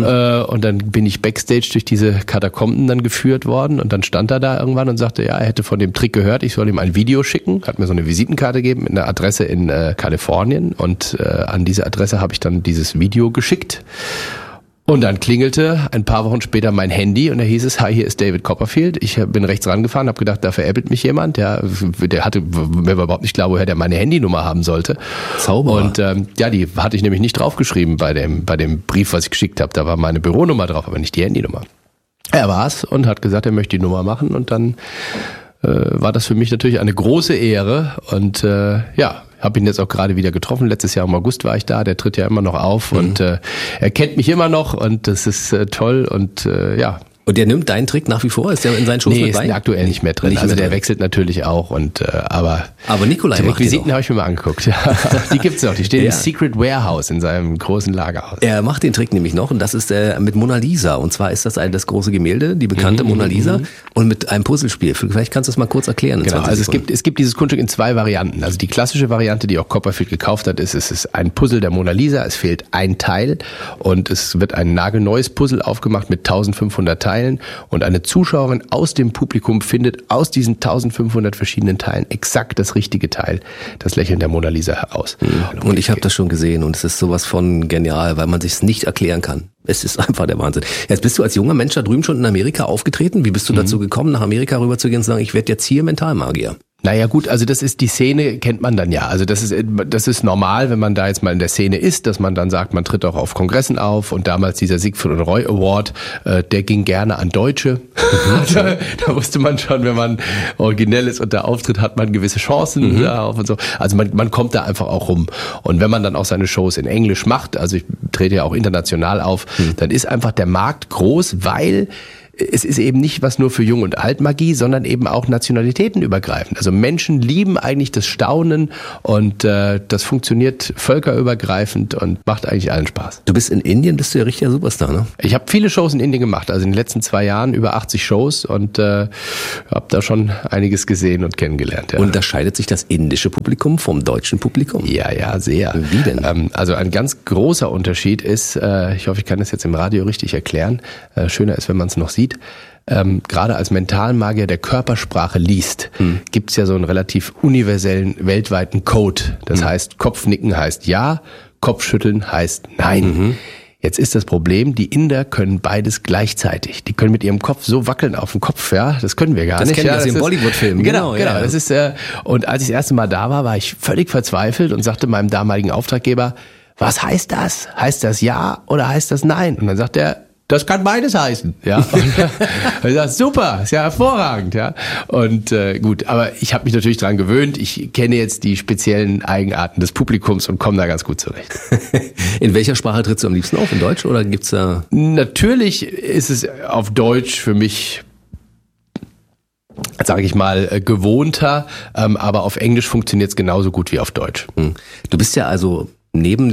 Und dann bin ich backstage durch diese Katakomben dann geführt worden und dann stand er da irgendwann und sagte, ja, er hätte von dem Trick gehört, ich soll ihm ein Video schicken, hat mir so eine Visitenkarte gegeben mit einer Adresse in Kalifornien und an diese Adresse habe ich dann dieses Video geschickt. Und dann klingelte ein paar Wochen später mein Handy und da hieß es, hi, hier ist David Copperfield. Ich bin rechts rangefahren, habe gedacht, da veräppelt mich jemand. Der hatte, mir war überhaupt nicht klar, woher der meine Handynummer haben sollte. Zauberer. Und die hatte ich nämlich nicht draufgeschrieben bei dem Brief, was ich geschickt habe. Da war meine Büronummer drauf, aber nicht die Handynummer. Er war's und hat gesagt, er möchte die Nummer machen und dann war das für mich natürlich eine große Ehre und habe ihn jetzt auch gerade wieder getroffen. Letztes Jahr im August war ich da, der tritt ja immer noch auf und er kennt mich immer noch und das ist toll und Und der nimmt deinen Trick nach wie vor? Ist der in seinen Shows mit bei? Ist aktuell nicht mehr drin. Also der wechselt natürlich auch. Aber Nikolai die Requisiten habe ich mir mal angeguckt. Ja, die gibt's noch. Die stehen im Secret Warehouse in seinem großen Lagerhaus. Er macht den Trick nämlich noch und das ist mit Mona Lisa. Und zwar ist das das große Gemälde, die bekannte Mona Lisa und mit einem Puzzlespiel. Vielleicht kannst du es mal kurz erklären. Genau, also es gibt dieses Kunststück in 2 Varianten. Also die klassische Variante, die auch Copperfield gekauft hat, es ist ein Puzzle der Mona Lisa. Es fehlt ein Teil und es wird ein nagelneues Puzzle aufgemacht mit 1500 Teilen und eine Zuschauerin aus dem Publikum findet aus diesen 1500 verschiedenen Teilen exakt das richtige Teil, das Lächeln der Mona Lisa heraus. Und ich habe das schon gesehen und es ist sowas von genial, weil man sich's nicht erklären kann. Es ist einfach der Wahnsinn. Jetzt bist du als junger Mensch da drüben schon in Amerika aufgetreten. Wie bist du dazu gekommen, nach Amerika rüber zu gehen und zu sagen, ich werde jetzt hier Mentalmagier? Naja gut, also das ist die Szene, kennt man dann ja. Also das ist normal, wenn man da jetzt mal in der Szene ist, dass man dann sagt, man tritt auch auf Kongressen auf und damals dieser Siegfried und Roy Award, der ging gerne an Deutsche. Da wusste man schon, wenn man originell ist und da auftritt, hat man gewisse Chancen darauf und so. Also man kommt da einfach auch rum. Und wenn man dann auch seine Shows in Englisch macht, also ich trete ja auch international auf, dann ist einfach der Markt groß, weil es ist eben nicht was nur für Jung- und Altmagie, sondern eben auch nationalitätenübergreifend. Also Menschen lieben eigentlich das Staunen und das funktioniert völkerübergreifend und macht eigentlich allen Spaß. Du bist in Indien, bist du ja richtiger Superstar, ne? Ich habe viele Shows in Indien gemacht, also in den letzten 2 Jahren über 80 Shows und habe da schon einiges gesehen und kennengelernt. Ja. Unterscheidet sich das indische Publikum vom deutschen Publikum? Ja, sehr. Wie denn? Also ein ganz großer Unterschied ist, ich hoffe, ich kann das jetzt im Radio richtig erklären, schöner ist, wenn man es noch sieht, gerade als Mentalmagier der Körpersprache liest, gibt's ja so einen relativ universellen, weltweiten Code. Das heißt, Kopfnicken heißt ja, Kopfschütteln heißt nein. Jetzt ist das Problem, die Inder können beides gleichzeitig. Die können mit ihrem Kopf so wackeln auf dem Kopf, ja, das können wir gar nicht. Das kennen wir aus den Bollywood-Filmen. Genau. Das ist, und als ich das erste Mal da war ich völlig verzweifelt und sagte meinem damaligen Auftraggeber, was heißt das? Heißt das ja oder heißt das nein? Und dann sagt er, das kann beides heißen, ja. Und ich sag, super, ist ja hervorragend, ja. Und gut, aber ich habe mich natürlich dran gewöhnt. Ich kenne jetzt die speziellen Eigenarten des Publikums und komme da ganz gut zurecht. In welcher Sprache trittst du am liebsten auf? In Deutsch oder gibt's da? Natürlich ist es auf Deutsch für mich, sage ich mal, gewohnter, aber auf Englisch funktioniert es genauso gut wie auf Deutsch. Du bist ja also neben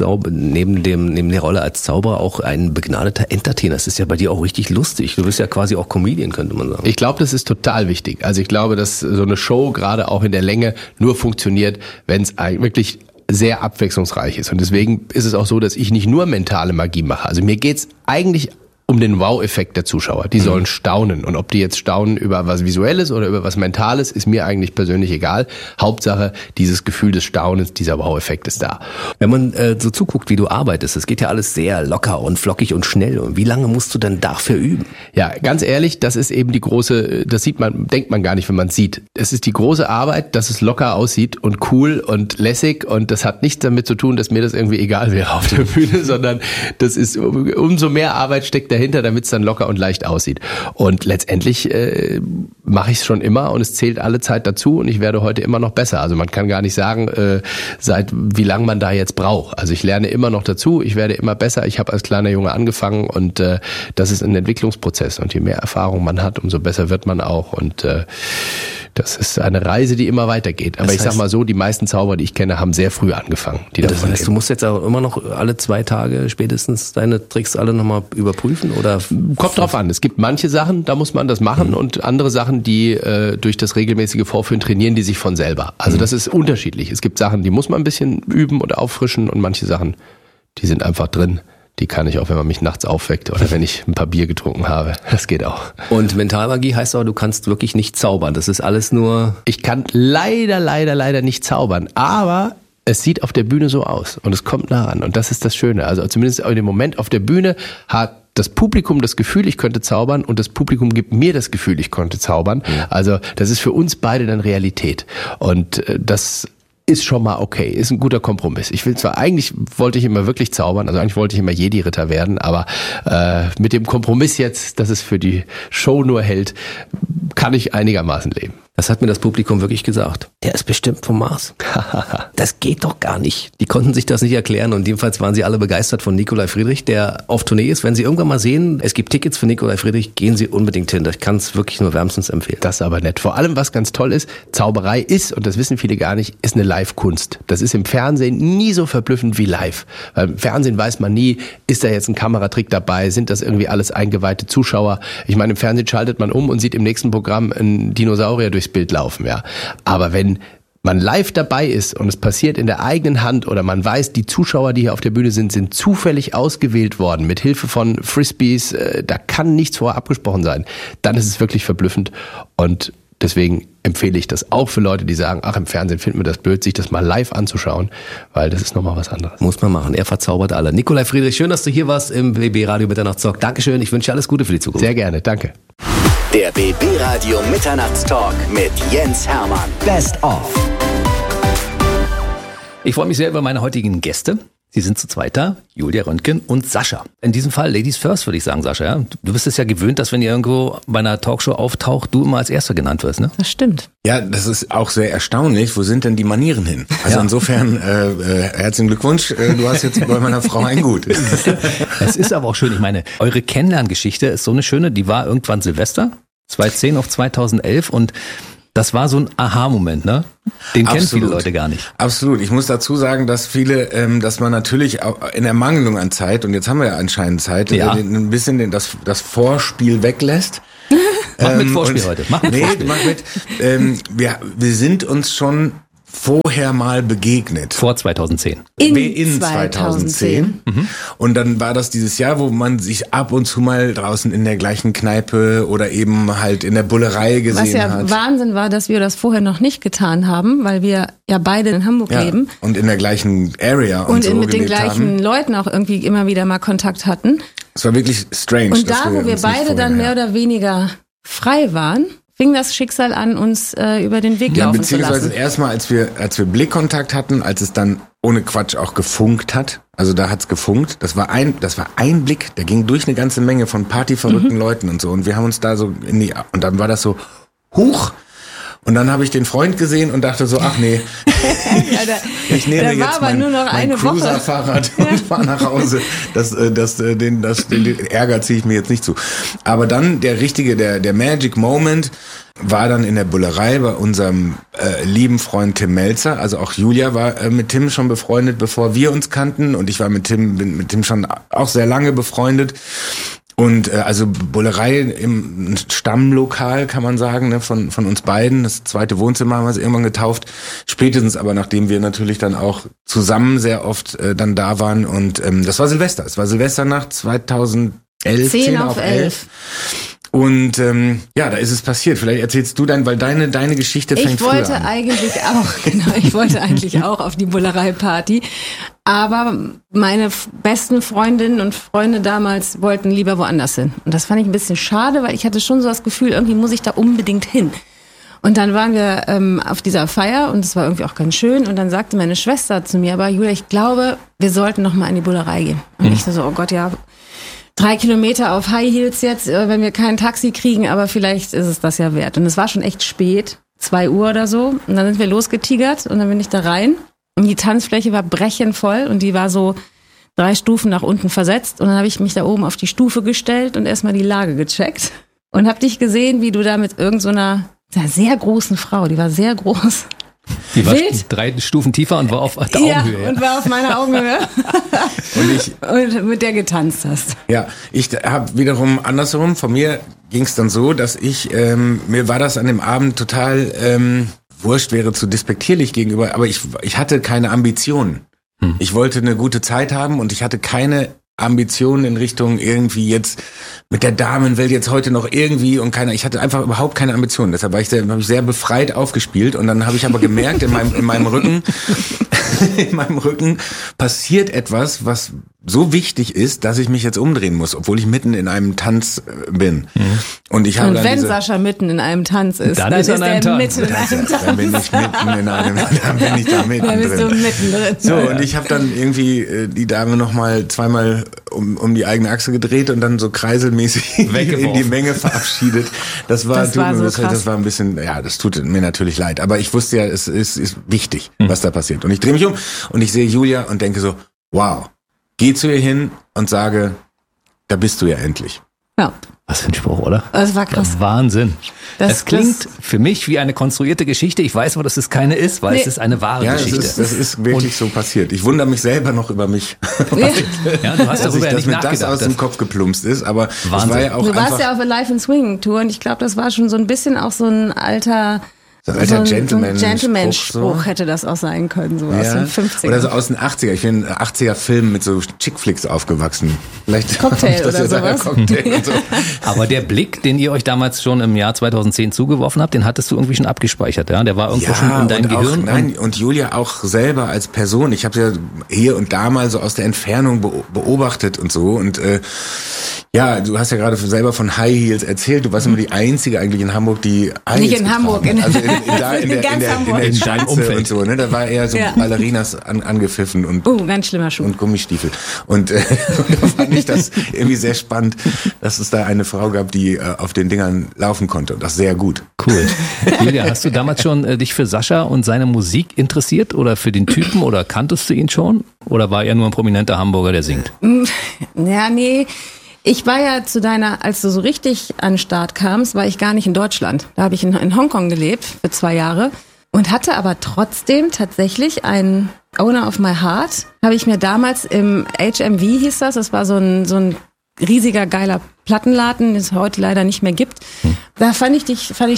der Rolle als Zauberer auch ein begnadeter Entertainer. Das ist ja bei dir auch richtig lustig. Du bist ja quasi auch Comedian, könnte man sagen. Ich glaube, das ist total wichtig. Also ich glaube, dass so eine Show gerade auch in der Länge nur funktioniert, wenn es wirklich sehr abwechslungsreich ist. Und deswegen ist es auch so, dass ich nicht nur mentale Magie mache. Also mir geht's eigentlich um den Wow-Effekt der Zuschauer. Die sollen staunen. Und ob die jetzt staunen über was Visuelles oder über was Mentales, ist mir eigentlich persönlich egal. Hauptsache, dieses Gefühl des Staunens, dieser Wow-Effekt ist da. Wenn man so zuguckt, wie du arbeitest, es geht ja alles sehr locker und flockig und schnell. Und wie lange musst du denn dafür üben? Ja, ganz ehrlich, das ist eben die große, das denkt man gar nicht, wenn man es sieht. Es ist die große Arbeit, dass es locker aussieht und cool und lässig. Und das hat nichts damit zu tun, dass mir das irgendwie egal wäre auf der Bühne, sondern das ist, umso mehr Arbeit steckt dahinter, damit es dann locker und leicht aussieht. Und letztendlich mache ich es schon immer und es zählt alle Zeit dazu und ich werde heute immer noch besser. Also man kann gar nicht sagen, seit wie lange man da jetzt braucht. Also ich lerne immer noch dazu, ich werde immer besser. Ich habe als kleiner Junge angefangen und das ist ein Entwicklungsprozess. Und je mehr Erfahrung man hat, umso besser wird man auch. Und das ist eine Reise, die immer weitergeht. Aber ich sag mal so, die meisten Zauberer, die ich kenne, haben sehr früh angefangen. Das heißt, du musst jetzt auch immer noch alle 2 Tage spätestens deine Tricks alle nochmal überprüfen? Oder? Kommt drauf an. Es gibt manche Sachen, da muss man das machen und andere Sachen, die durch das regelmäßige Vorführen trainieren, die sich von selber. Also das ist unterschiedlich. Es gibt Sachen, die muss man ein bisschen üben oder auffrischen und manche Sachen, die sind einfach drin. Die kann ich auch, wenn man mich nachts aufweckt oder wenn ich ein paar Bier getrunken habe. Das geht auch. Und Mentalmagie heißt aber, du kannst wirklich nicht zaubern. Das ist alles nur... Ich kann leider nicht zaubern, aber es sieht auf der Bühne so aus und es kommt nah ran und das ist das Schöne. Also zumindest in dem Moment auf der Bühne hat das Publikum das Gefühl, ich könnte zaubern und das Publikum gibt mir das Gefühl, ich konnte zaubern. Also das ist für uns beide dann Realität und das ist schon mal okay, ist ein guter Kompromiss. Eigentlich wollte ich immer wirklich zaubern, also eigentlich wollte ich immer Jedi-Ritter werden, aber mit dem Kompromiss jetzt, dass es für die Show nur hält, kann ich einigermaßen leben. Das hat mir das Publikum wirklich gesagt. Der ist bestimmt vom Mars. Das geht doch gar nicht. Die konnten sich das nicht erklären und jedenfalls waren sie alle begeistert von Nikolai Friedrich, der auf Tournee ist. Wenn Sie irgendwann mal sehen, es gibt Tickets für Nikolai Friedrich, gehen Sie unbedingt hin. Ich kann es wirklich nur wärmstens empfehlen. Das ist aber nett. Vor allem, was ganz toll ist, Zauberei ist, und das wissen viele gar nicht, ist eine Live-Kunst. Das ist im Fernsehen nie so verblüffend wie live. Weil im Fernsehen weiß man nie, ist da jetzt ein Kameratrick dabei, sind das irgendwie alles eingeweihte Zuschauer. Ich meine, im Fernsehen schaltet man um und sieht im nächsten Programm einen Dinosaurier durchs Bild laufen, ja. Aber wenn man live dabei ist und es passiert in der eigenen Hand oder man weiß, die Zuschauer, die hier auf der Bühne sind zufällig ausgewählt worden mit Hilfe von Frisbees, da kann nichts vorher abgesprochen sein, dann ist es wirklich verblüffend und deswegen empfehle ich das auch für Leute, die sagen, ach, im Fernsehen finden wir das blöd, sich das mal live anzuschauen, weil das ist nochmal was anderes. Muss man machen, er verzaubert alle. Nikolai Friedrich, schön, dass du hier warst im BB Radio Mitternachtstalk. Dankeschön, ich wünsche dir alles Gute für die Zukunft. Sehr gerne, danke. Der BB Radio Mitternachtstalk mit Jens Hermann. Best of. Ich freue mich sehr über meine heutigen Gäste. Sie sind zu zweit da, Julia Röntgen und Sascha. In diesem Fall Ladies first, würde ich sagen, Sascha. Ja? Du bist es ja gewöhnt, dass wenn ihr irgendwo bei einer Talkshow auftaucht, du immer als Erster genannt wirst, ne? Das stimmt. Ja, das ist auch sehr erstaunlich. Wo sind denn die Manieren hin? Also insofern, herzlichen Glückwunsch. Du hast jetzt bei meiner Frau ein Gut. Es ist aber auch schön. Ich meine, eure Kennenlerngeschichte ist so eine schöne, die war irgendwann Silvester, 2010 auf 2011 und das war so ein Aha-Moment, ne? Den kennen viele Leute gar nicht. Absolut. Ich muss dazu sagen, dass viele, dass man natürlich auch in Ermangelung an Zeit, und jetzt haben wir ja anscheinend Zeit, ein bisschen das Vorspiel weglässt. Mach mit Vorspiel heute. Mach mit Vorspiel. Mach mit. Wir sind uns schon vorher mal begegnet. Vor 2010. In 2010. Mhm. Und dann war das dieses Jahr, wo man sich ab und zu mal draußen in der gleichen Kneipe oder eben halt in der Bullerei gesehen hat. Was ja Wahnsinn war, dass wir das vorher noch nicht getan haben, weil wir ja beide in Hamburg leben. Und in der gleichen Area und so mit den gleichen Leuten auch irgendwie immer wieder mal Kontakt hatten. Es war wirklich strange. Und da, wo wir beide dann mehr oder weniger frei waren, fing das Schicksal an, uns über den Weg laufen zu lassen. Beziehungsweise erstmal, als wir Blickkontakt hatten, als es dann ohne Quatsch auch gefunkt hat, also da hat's gefunkt, das war ein Blick, der ging durch eine ganze Menge von partyverrückten Leuten und so, und wir haben uns da so und dann war das so, huch. Und dann habe ich den Freund gesehen und dachte so, ach nee, ich nehme jetzt mein Cruiser-Fahrrad und fahre nach Hause. Den Ärger ziehe ich mir jetzt nicht zu. Aber dann der Magic Moment war dann in der Bullerei bei unserem lieben Freund Tim Melzer. Also auch Julia war mit Tim schon befreundet, bevor wir uns kannten. Und ich war bin mit Tim schon auch sehr lange befreundet. Und also Bullerei im Stammlokal, kann man sagen, ne, von uns beiden. Das zweite Wohnzimmer haben wir es irgendwann getauft. Spätestens aber, nachdem wir natürlich dann auch zusammen sehr oft dann da waren. Und das war Silvester. Es war Silvesternacht 2011. 10 auf 11. Und da ist es passiert. Vielleicht erzählst du dann, weil deine Geschichte fängt früher an. Ich wollte eigentlich auch auf die Bullerei-Party. Aber meine besten Freundinnen und Freunde damals wollten lieber woanders hin. Und das fand ich ein bisschen schade, weil ich hatte schon so das Gefühl, irgendwie muss ich da unbedingt hin. Und dann waren wir auf dieser Feier und es war irgendwie auch ganz schön. Und dann sagte meine Schwester zu mir, aber Julia, ich glaube, wir sollten noch mal in die Bullerei gehen. Und ich so, oh Gott, ja, 3 Kilometer auf High Heels jetzt, wenn wir kein Taxi kriegen, aber vielleicht ist es das ja wert. Und es war schon echt spät, 2 Uhr oder so. Und dann sind wir losgetigert und dann bin ich da rein. Und die Tanzfläche war brechenvoll und die war so 3 Stufen nach unten versetzt. Und dann habe ich mich da oben auf die Stufe gestellt und erstmal die Lage gecheckt. Und habe dich gesehen, wie du da mit irgend so einer sehr großen Frau, die war sehr groß. Die war 3 Stufen tiefer und war auf der Augenhöhe. Ja, und war auf meiner Augenhöhe. und mit der getanzt hast. Ja, ich habe wiederum andersherum, von mir ging es dann so, dass mir war das an dem Abend total wurscht, wäre zu despektierlich gegenüber, aber ich hatte keine Ambitionen. Ich wollte eine gute Zeit haben und ich hatte keine Ambitionen in Richtung irgendwie jetzt mit der Damenwelt jetzt heute noch irgendwie und ich hatte einfach überhaupt keine Ambitionen. Deshalb habe ich sehr befreit aufgespielt und dann habe ich aber gemerkt, in meinem Rücken passiert etwas, was so wichtig ist, dass ich mich jetzt umdrehen muss, obwohl ich mitten in einem Tanz bin. Und ich habe und dann wenn Sascha mitten in einem Tanz ist, dann ist er mitten in einem Tanz. Dann bin ich mitten in einem, dann bin ich da mittendrin. Dann bist du mittendrin. So, und ich habe dann irgendwie die Dame nochmal zweimal um die eigene Achse gedreht und dann so kreiselmäßig in die Menge verabschiedet. Das war ein bisschen, ja, das tut mir natürlich leid. Aber ich wusste ja, es ist wichtig, was da passiert. Und ich drehe mich um und ich sehe Julia und denke so, wow. Geh zu ihr hin und sage, da bist du ja endlich. Ja. Was für ein Spruch, oder? Das war krass. Wahnsinn. Es klingt für mich wie eine konstruierte Geschichte. Ich weiß aber, dass es keine ist, weil es ist eine wahre Geschichte. Das ist wirklich so passiert. Ich wundere mich selber noch über mich. Ja, du hast darüber dass mir das aus dem Kopf geplumpst ist, aber es war ja auch du warst ja auf der Live and Swing Tour und ich glaube, das war schon so ein bisschen auch so ein alter Gentleman-Spruch hätte das auch sein können, so aus den 50ern. Oder so aus den 80er. Ich bin in 80er-Filmen mit so Chick-Flicks aufgewachsen. Vielleicht Cocktail oder sowas. Cocktail und so. Aber der Blick, den ihr euch damals schon im Jahr 2010 zugeworfen habt, den hattest du irgendwie schon abgespeichert, ja? Der war irgendwo schon in deinem Gehirn. Und Julia auch selber als Person. Ich habe ja hier und da mal so aus der Entfernung beobachtet und so. Und ja, du hast ja gerade selber von High Heels erzählt. Du warst immer die Einzige eigentlich in Hamburg, die High Heels Nicht in Hamburg, in deinem Umfeld und so, ne? Da war eher so Ballerinas angepfiffen und ganz schlimmer Schuh und Gummistiefel. Und da fand ich das irgendwie sehr spannend, dass es da eine Frau gab, die auf den Dingern laufen konnte und das sehr gut. Cool. Julia, hast du damals schon dich für Sascha und seine Musik interessiert oder für den Typen oder kanntest du ihn schon? Oder war er nur ein prominenter Hamburger, der singt? Ja, nee. Ich war ja als du so richtig an den Start kamst, war ich gar nicht in Deutschland. Da habe ich in Hongkong gelebt für 2 Jahre und hatte aber trotzdem tatsächlich einen Owner of My Heart. Habe ich mir damals im HMV hieß das war so ein riesiger, geiler Plattenladen, den es heute leider nicht mehr gibt. Da fand ich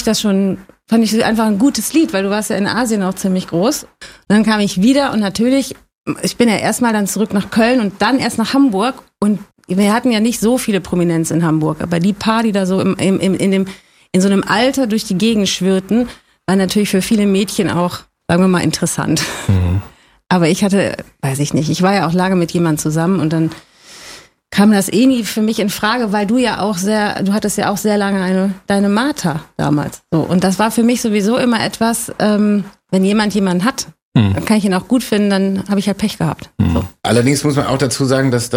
einfach ein gutes Lied, weil du warst ja in Asien auch ziemlich groß. Und dann kam ich wieder und natürlich, ich bin ja erstmal dann zurück nach Köln und dann erst nach Hamburg und wir hatten ja nicht so viele Prominenz in Hamburg, aber die paar, die da so in so einem Alter durch die Gegend schwirrten, war natürlich für viele Mädchen auch, sagen wir mal, interessant. Aber ich ich war ja auch lange mit jemandem zusammen und dann kam das nie für mich in Frage, weil du hattest ja auch sehr lange deine Martha damals. So. Und das war für mich sowieso immer etwas, wenn jemanden hat, dann kann ich ihn auch gut finden, dann habe ich halt Pech gehabt. So. Allerdings muss man auch dazu sagen, dass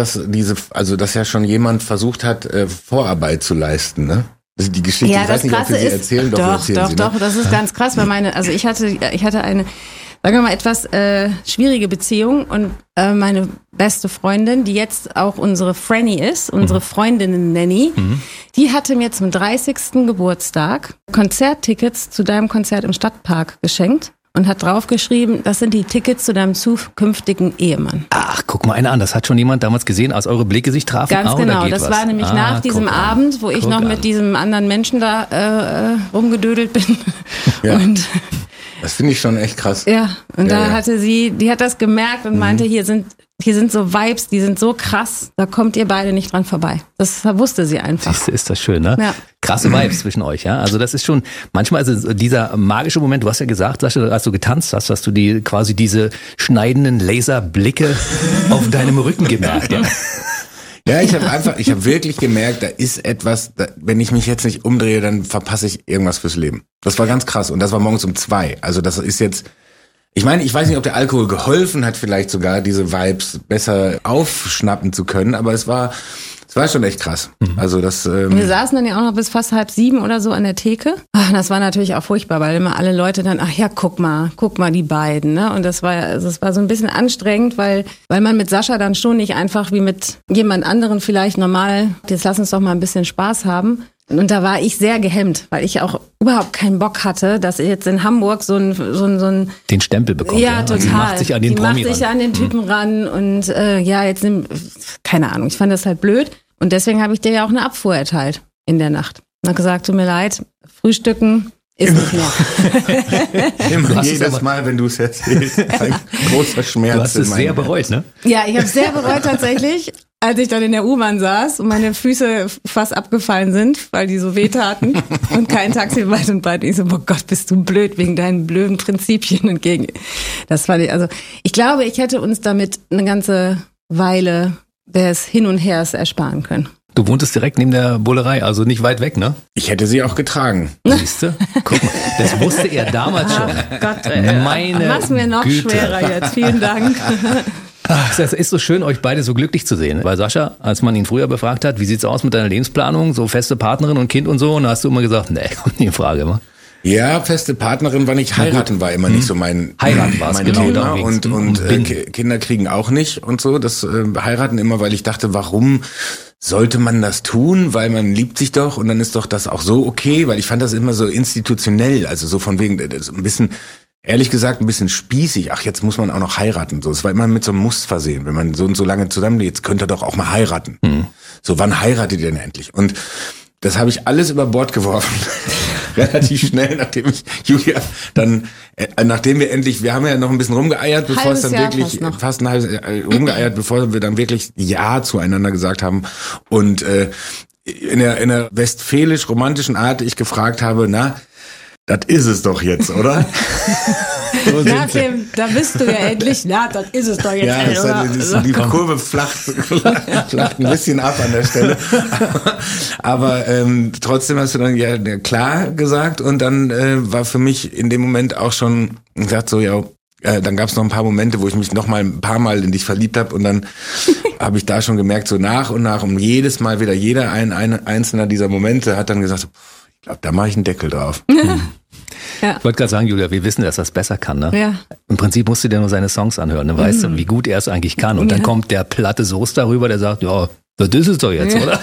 dass ja schon jemand versucht hat, Vorarbeit zu leisten, ne? Das ist die Geschichte, ja, ich weiß nicht, ob wir sie erzählen, doch, das ist ganz krass, weil ich hatte eine, sagen wir mal, etwas schwierige Beziehung und meine beste Freundin, die jetzt auch unsere Franny ist, unsere Freundin Nanny, die hatte mir zum 30. Geburtstag Konzerttickets zu deinem Konzert im Stadtpark geschenkt. Und hat draufgeschrieben, das sind die Tickets zu deinem zukünftigen Ehemann. Ach, guck mal einer an, das hat schon jemand damals gesehen, als eure Blicke sich trafen. Ganz genau, das war nämlich nach diesem Abend, wo ich noch mit diesem anderen Menschen da rumgedödelt bin. Ja. Und das finde ich schon echt krass. Ja, und da hatte die hat das gemerkt und meinte, hier sind so Vibes, die sind so krass, da kommt ihr beide nicht dran vorbei. Das wusste sie einfach. Siehste, ist das schön, ne? Ja. Krasse Vibes zwischen euch, ja. Also das ist schon, manchmal also dieser magische Moment, du hast ja gesagt, Sascha, als du getanzt hast, hast du quasi diese schneidenden Laserblicke auf deinem Rücken gemerkt. Ja. Ja, ich habe wirklich gemerkt, da ist etwas, wenn ich mich jetzt nicht umdrehe, dann verpasse ich irgendwas fürs Leben. Das war ganz krass und das war morgens um 2. Also das ist jetzt, ich meine, ich weiß nicht, ob der Alkohol geholfen hat, vielleicht sogar diese Vibes besser aufschnappen zu können, aber es war schon echt krass. Also das. Wir saßen dann ja auch noch bis fast 6:30 oder so an der Theke. Ach, das war natürlich auch furchtbar, weil immer alle Leute dann, ach ja, guck mal die beiden, ne? Und das war so ein bisschen anstrengend, weil man mit Sascha dann schon nicht einfach wie mit jemand anderen vielleicht normal, jetzt lass uns doch mal ein bisschen Spaß haben. Und da war ich sehr gehemmt, weil ich auch überhaupt keinen Bock hatte, dass ich jetzt in Hamburg so ein den Stempel bekommt. Ja, total. Die macht sich an den Promi ran. Macht sich an den Typen ran und keine Ahnung, ich fand das halt blöd. Und deswegen habe ich dir ja auch eine Abfuhr erteilt in der Nacht. Und habe gesagt, tut mir leid, Frühstücken ist nicht mehr. Immer jedes Mal, wenn du es erzählst, ein großer Schmerz. Du hast es sehr bereut, ne? Ja, ich habe es sehr bereut tatsächlich, als ich dann in der U-Bahn saß und meine Füße fast abgefallen sind, weil die so wehtaten und kein Taxi weit und breit. Ich so, oh Gott, bist du blöd wegen deinen blöden Prinzipien entgegen. Das fand ich, also ich glaube, ich hätte uns damit eine ganze Weile des Hin und Hers ersparen können. Du wohntest direkt neben der Bullerei, also nicht weit weg, ne? Ich hätte sie auch getragen. Siehste? Guck mal, das wusste er damals schon. Gott, Meine mach's mir noch Güte. schwerer jetzt. Vielen Dank. Es ist so schön, euch beide so glücklich zu sehen. Weil Sascha, als man ihn früher befragt hat, wie sieht's aus mit deiner Lebensplanung, so feste Partnerin und Kind und so, und da hast du immer gesagt, nee, kommt nie in Frage, wa? Ja, feste Partnerin war nicht, heiraten war immer nicht so mein Heiraten Thema und Kinder kriegen auch nicht und so. Das heiraten immer, weil ich dachte, warum sollte man das tun? Weil man liebt sich doch und dann ist doch das auch so okay, weil ich fand das immer so institutionell, also so von wegen, das ein bisschen, ehrlich gesagt, ein bisschen spießig. Ach, jetzt muss man auch noch heiraten. So, es war immer mit so einem Muss versehen. Wenn man so und so lange zusammenlebt, jetzt könnt ihr doch auch mal heiraten. So, wann heiratet ihr denn endlich? Und das habe ich alles über Bord geworfen. Relativ schnell, nachdem ich Julia dann, nachdem wir haben ja noch ein bisschen rumgeeiert, bevor es dann wirklich, fast ein halbes Jahr rumgeeiert, bevor wir dann wirklich Ja zueinander gesagt haben. Und in der westfälisch-romantischen Art ich gefragt habe, na, das ist es doch jetzt, oder? So da bist du ja endlich, na, das ist es doch jetzt. Ja, die Kurve flacht ein bisschen ab an der Stelle. Aber trotzdem hast du dann ja klar gesagt und dann war für mich in dem Moment auch schon gesagt so, ja, dann gab es noch ein paar Momente, wo ich mich noch mal ein paar Mal in dich verliebt habe und dann habe ich da schon gemerkt, so nach und nach, und jedes Mal wieder jeder einzelner dieser Momente hat dann gesagt, ich glaube, da mache ich einen Deckel drauf. Ja. Ich wollte gerade sagen, Julia, wir wissen, dass er es besser kann, ne? Ja. Im Prinzip musst du dir nur seine Songs anhören, dann weißt du, wie gut er es eigentlich kann. Und dann kommt der platte Soße darüber, der sagt, ja, das ist es doch jetzt, oder?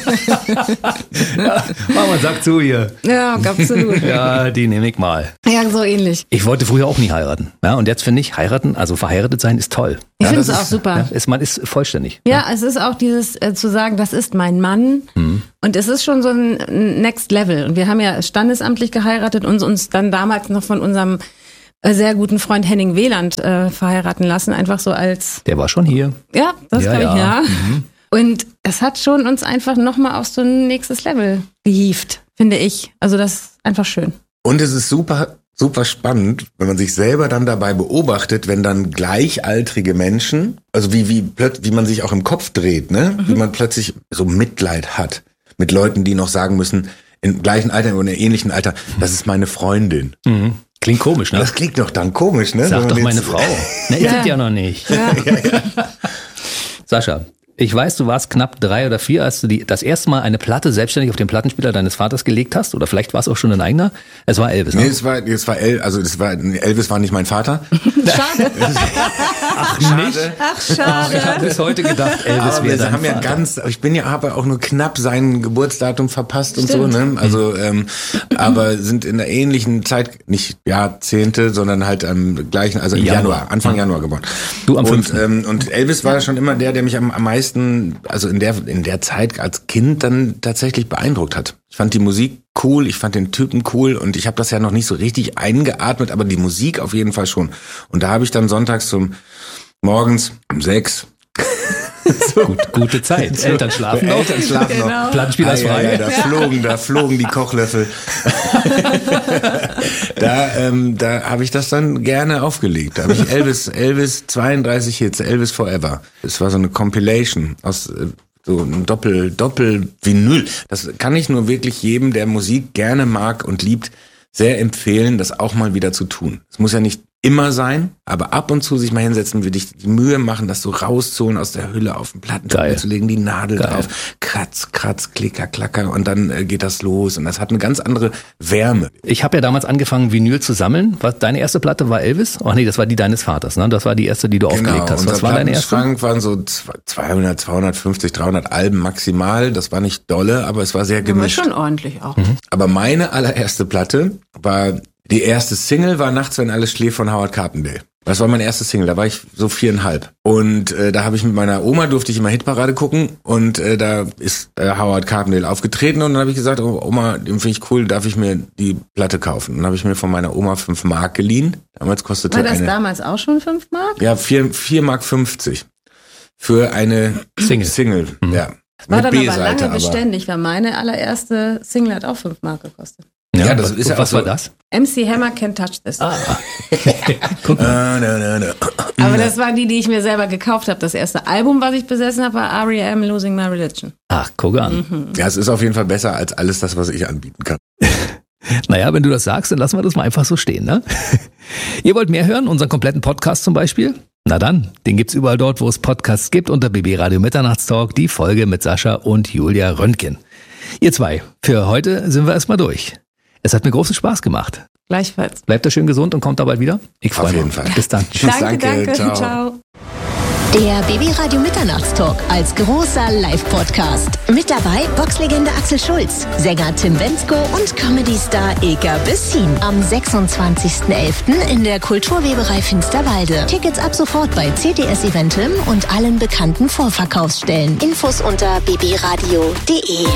Ja, Mama, sag zu hier. Ja, absolut. Ja, die nehme ich mal. Ja, so ähnlich. Ich wollte früher auch nie heiraten. Ja, und jetzt finde ich, heiraten, also verheiratet sein, ist toll. Ich finde es auch super. Ja, man ist vollständig. Ja, es ist auch dieses zu sagen, das ist mein Mann. Und es ist schon so ein Next Level. Und wir haben ja standesamtlich geheiratet und uns dann damals noch von unserem sehr guten Freund Henning Wieland verheiraten lassen. Einfach so als... Der war schon hier. Ja, das glaube ich, ja. Und es hat schon uns einfach nochmal auf so ein nächstes Level gehievt, finde ich. Also das ist einfach schön. Und es ist super, super spannend, wenn man sich selber dann dabei beobachtet, wenn dann gleichaltrige Menschen, also wie man sich auch im Kopf dreht, ne? Wie man plötzlich so Mitleid hat mit Leuten, die noch sagen müssen, im gleichen Alter oder in ähnlichen Alter, das ist meine Freundin. Klingt komisch, ne? Das klingt doch dann komisch, ne? Sag doch meine Frau. Ne, ich ja noch nicht. Ja. Sascha, ich weiß, du warst knapp 3 oder 4, als du das erste Mal eine Platte selbstständig auf den Plattenspieler deines Vaters gelegt hast. Oder vielleicht war es auch schon ein eigener. Es war Elvis, ne? Nee, Elvis war nicht mein Vater. Schade. Ach, nicht? Ach, schade. Ich habe bis heute gedacht, Elvis wäre dein Vater. Ich habe auch nur knapp sein Geburtsdatum verpasst und so, ne? Also, aber sind in der ähnlichen Zeit, nicht Jahrzehnte, sondern halt am gleichen, also im Anfang Januar geboren. Du am 5. Und Elvis war schon immer der mich am meisten, also in der Zeit als Kind dann tatsächlich beeindruckt hat. Ich fand die Musik cool, ich fand den Typen cool und ich habe das ja noch nicht so richtig eingeatmet, aber die Musik auf jeden Fall schon. Und da habe ich dann sonntags morgens um 6 Gute Zeit. Eltern schlafen noch. Genau. Plattenspieler ist frei. Da flogen die Kochlöffel. Da habe ich das dann gerne aufgelegt. Da habe ich Elvis 32 Hits, Elvis Forever. Es war so eine Compilation aus so ein Doppel-Vinyl. Das kann ich nur wirklich jedem, der Musik gerne mag und liebt, sehr empfehlen, das auch mal wieder zu tun. Es muss ja nicht immer sein, aber ab und zu sich mal hinsetzen, würde ich die Mühe machen, das so rauszuholen aus der Hülle auf den Plattenspieler zu legen, die Nadel drauf, kratz, klicker, klacker und dann geht das los und das hat eine ganz andere Wärme. Ich habe ja damals angefangen, Vinyl zu sammeln. Deine erste Platte war Elvis? Ach nee, das war die deines Vaters, ne? Das war die erste, die du aufgelegt hast. Was war deine erste? Schrank waren so 200, 250, 300 Alben maximal. Das war nicht dolle, aber es war sehr gemischt. Aber schon ordentlich auch. Aber meine allererste Platte war... Die erste Single war Nachts, wenn alles schläft von Howard Carpendale. Das war meine erste Single, da war ich so 4,5. Und da habe ich mit meiner Oma, durfte ich immer Hitparade gucken und da ist Howard Carpendale aufgetreten und dann habe ich gesagt, oh, Oma, den finde ich cool, darf ich mir die Platte kaufen? Und dann habe ich mir von meiner Oma 5 Mark geliehen. Damals kostete war das damals auch schon 5 Mark? Ja, 4,50 Mark für eine Single. Ja. War dann aber lange beständig, weil meine allererste Single hat auch 5 Mark gekostet. Ja, das ist ja was war das? MC Hammer Can't Touch This. Guck mal. Aber das waren die ich mir selber gekauft habe. Das erste Album, was ich besessen habe, war R.E.M. Losing My Religion. Ach, guck an. Ja, es ist auf jeden Fall besser als alles das, was ich anbieten kann. Naja, wenn du das sagst, dann lassen wir das mal einfach so stehen, ne? Ihr wollt mehr hören? Unseren kompletten Podcast zum Beispiel? Na dann, den gibt's überall dort, wo es Podcasts gibt, unter BB Radio Mitternachtstalk, die Folge mit Sascha und Julia Röntgen. Ihr zwei, für heute sind wir erstmal durch. Es hat mir großen Spaß gemacht. Gleichfalls. Bleibt da schön gesund und kommt da bald wieder. Ich freue mich. Auf jeden Fall. Bis dann. Tschüss, Danke. ciao. Der BB Radio Mitternachtstalk als großer Live-Podcast. Mit dabei Boxlegende Axel Schulz, Sänger Tim Bendzko und Comedy-Star Eka Bessin. Am 26.11. in der Kulturweberei Finsterwalde. Tickets ab sofort bei CTS Eventim und allen bekannten Vorverkaufsstellen. Infos unter bbradio.de.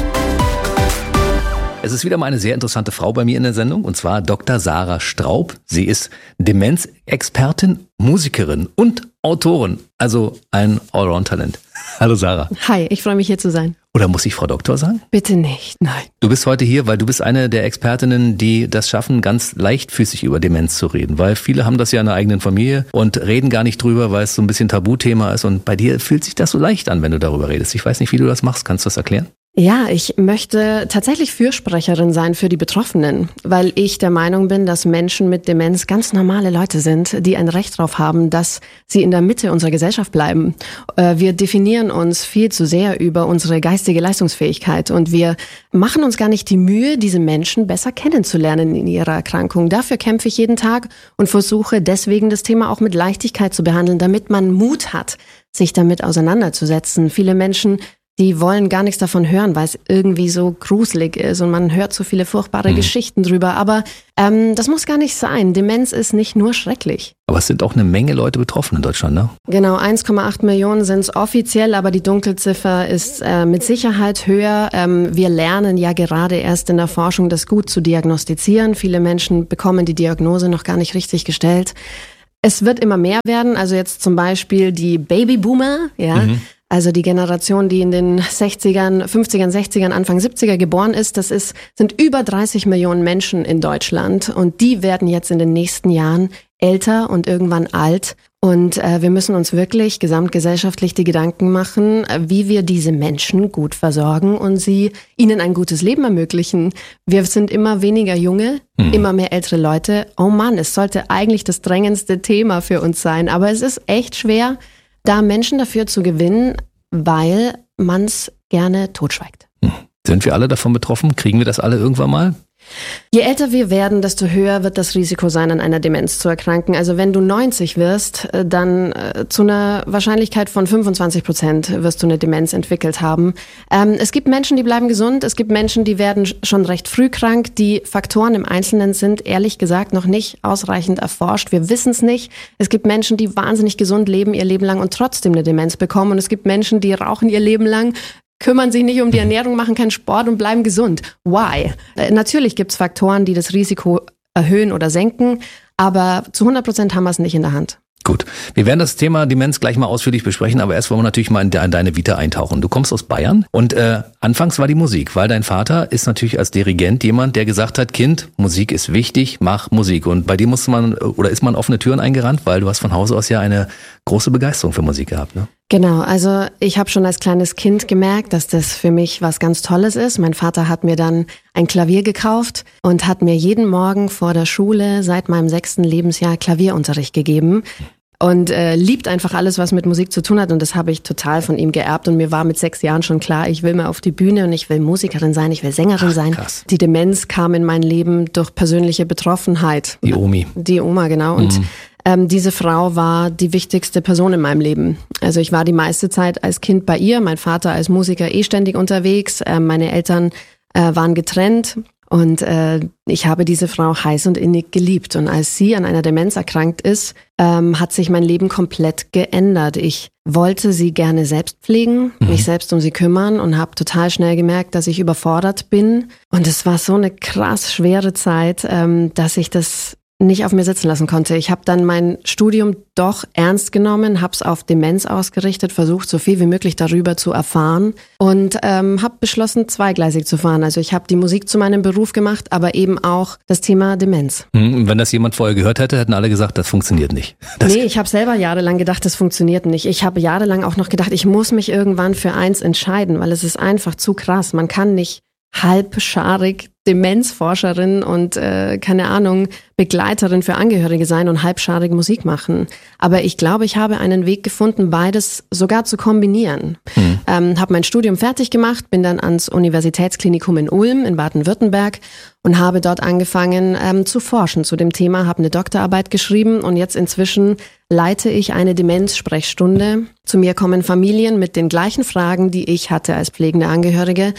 Es ist wieder mal eine sehr interessante Frau bei mir in der Sendung, und zwar Dr. Sarah Straub. Sie ist Demenzexpertin, Musikerin und Autorin, also ein Allround-Talent. Hallo Sarah. Hi, ich freue mich hier zu sein. Oder muss ich Frau Doktor sagen? Bitte nicht, nein. Du bist heute hier, weil du bist eine der Expertinnen, die das schaffen, ganz leichtfüßig über Demenz zu reden. Weil viele haben das ja in der eigenen Familie und reden gar nicht drüber, weil es so ein bisschen Tabuthema ist. Und bei dir fühlt sich das so leicht an, wenn du darüber redest. Ich weiß nicht, wie du das machst. Kannst du das erklären? Ja, ich möchte tatsächlich Fürsprecherin sein für die Betroffenen, weil ich der Meinung bin, dass Menschen mit Demenz ganz normale Leute sind, die ein Recht darauf haben, dass sie in der Mitte unserer Gesellschaft bleiben. Wir definieren uns viel zu sehr über unsere geistige Leistungsfähigkeit und wir machen uns gar nicht die Mühe, diese Menschen besser kennenzulernen in ihrer Erkrankung. Dafür kämpfe ich jeden Tag und versuche deswegen das Thema auch mit Leichtigkeit zu behandeln, damit man Mut hat, sich damit auseinanderzusetzen. Viele Menschen, die wollen gar nichts davon hören, weil es irgendwie so gruselig ist und man hört so viele furchtbare Geschichten drüber. Aber das muss gar nicht sein. Demenz ist nicht nur schrecklich. Aber es sind auch eine Menge Leute betroffen in Deutschland, ne? Genau, 1,8 Millionen sind es offiziell, aber die Dunkelziffer ist mit Sicherheit höher. Wir lernen ja gerade erst in der Forschung, das gut zu diagnostizieren. Viele Menschen bekommen die Diagnose noch gar nicht richtig gestellt. Es wird immer mehr werden, also jetzt zum Beispiel die Babyboomer, ja. Also die Generation, die in den 60ern, 50ern, 60ern, Anfang 70er geboren ist, sind über 30 Millionen Menschen in Deutschland und die werden jetzt in den nächsten Jahren älter und irgendwann alt. Und wir müssen uns wirklich gesamtgesellschaftlich die Gedanken machen, wie wir diese Menschen gut versorgen und ihnen ein gutes Leben ermöglichen. Wir sind immer weniger Junge, immer mehr ältere Leute. Oh Mann, es sollte eigentlich das drängendste Thema für uns sein, aber es ist echt schwer, da Menschen dafür zu gewinnen, weil man's gerne totschweigt. Sind wir alle davon betroffen? Kriegen wir das alle irgendwann mal? Je älter wir werden, desto höher wird das Risiko sein, an einer Demenz zu erkranken. Also wenn du 90 wirst, dann zu einer Wahrscheinlichkeit von 25% wirst du eine Demenz entwickelt haben. Es gibt Menschen, die bleiben gesund. Es gibt Menschen, die werden schon recht früh krank. Die Faktoren im Einzelnen sind ehrlich gesagt noch nicht ausreichend erforscht. Wir wissen es nicht. Es gibt Menschen, die wahnsinnig gesund leben ihr Leben lang und trotzdem eine Demenz bekommen. Und es gibt Menschen, die rauchen ihr Leben lang, kümmern sich nicht um die Ernährung, machen keinen Sport und bleiben gesund. Why? Natürlich gibt's Faktoren, die das Risiko erhöhen oder senken, aber zu 100% haben wir es nicht in der Hand. Gut, wir werden das Thema Demenz gleich mal ausführlich besprechen, aber erst wollen wir natürlich mal in deine Vita eintauchen. Du kommst aus Bayern und anfangs war die Musik, weil dein Vater ist natürlich als Dirigent jemand, der gesagt hat, Kind, Musik ist wichtig, mach Musik. Und bei dir ist man offene Türen eingerannt, weil du hast von Hause aus ja eine große Begeisterung für Musik gehabt, ne? Genau, also ich habe schon als kleines Kind gemerkt, dass das für mich was ganz Tolles ist. Mein Vater hat mir dann ein Klavier gekauft und hat mir jeden Morgen vor der Schule seit meinem 6. Lebensjahr Klavierunterricht gegeben. Und liebt einfach alles, was mit Musik zu tun hat. Und das habe ich total von ihm geerbt. Und mir war mit 6 Jahren schon klar, ich will mal auf die Bühne und ich will Musikerin sein, ich will Sängerin sein. Krass. Die Demenz kam in mein Leben durch persönliche Betroffenheit. Die Omi. Die Oma, genau. Und diese Frau war die wichtigste Person in meinem Leben. Also ich war die meiste Zeit als Kind bei ihr, mein Vater als Musiker ständig unterwegs, meine Eltern waren getrennt und ich habe diese Frau heiß und innig geliebt. Und als sie an einer Demenz erkrankt ist, hat sich mein Leben komplett geändert. Ich wollte sie gerne selbst pflegen, mich selbst um sie kümmern und habe total schnell gemerkt, dass ich überfordert bin. Und es war so eine krass schwere Zeit, dass ich das nicht auf mir sitzen lassen konnte. Ich habe dann mein Studium doch ernst genommen, habe es auf Demenz ausgerichtet, versucht, so viel wie möglich darüber zu erfahren und habe beschlossen, zweigleisig zu fahren. Also ich habe die Musik zu meinem Beruf gemacht, aber eben auch das Thema Demenz. Und wenn das jemand vorher gehört hätte, hätten alle gesagt, das funktioniert nicht. Nee, ich habe selber jahrelang gedacht, das funktioniert nicht. Ich habe jahrelang auch noch gedacht, ich muss mich irgendwann für eins entscheiden, weil es ist einfach zu krass. Man kann nicht halbscharig Demenzforscherin und keine Ahnung, Begleiterin für Angehörige sein und halbscharig Musik machen. Aber ich glaube, ich habe einen Weg gefunden, beides sogar zu kombinieren. Habe mein Studium fertig gemacht, bin dann ans Universitätsklinikum in Ulm in Baden-Württemberg und habe dort angefangen zu forschen zu dem Thema, habe eine Doktorarbeit geschrieben und jetzt inzwischen leite ich eine Demenzsprechstunde. Zu mir kommen Familien mit den gleichen Fragen, die ich hatte als pflegende Angehörige.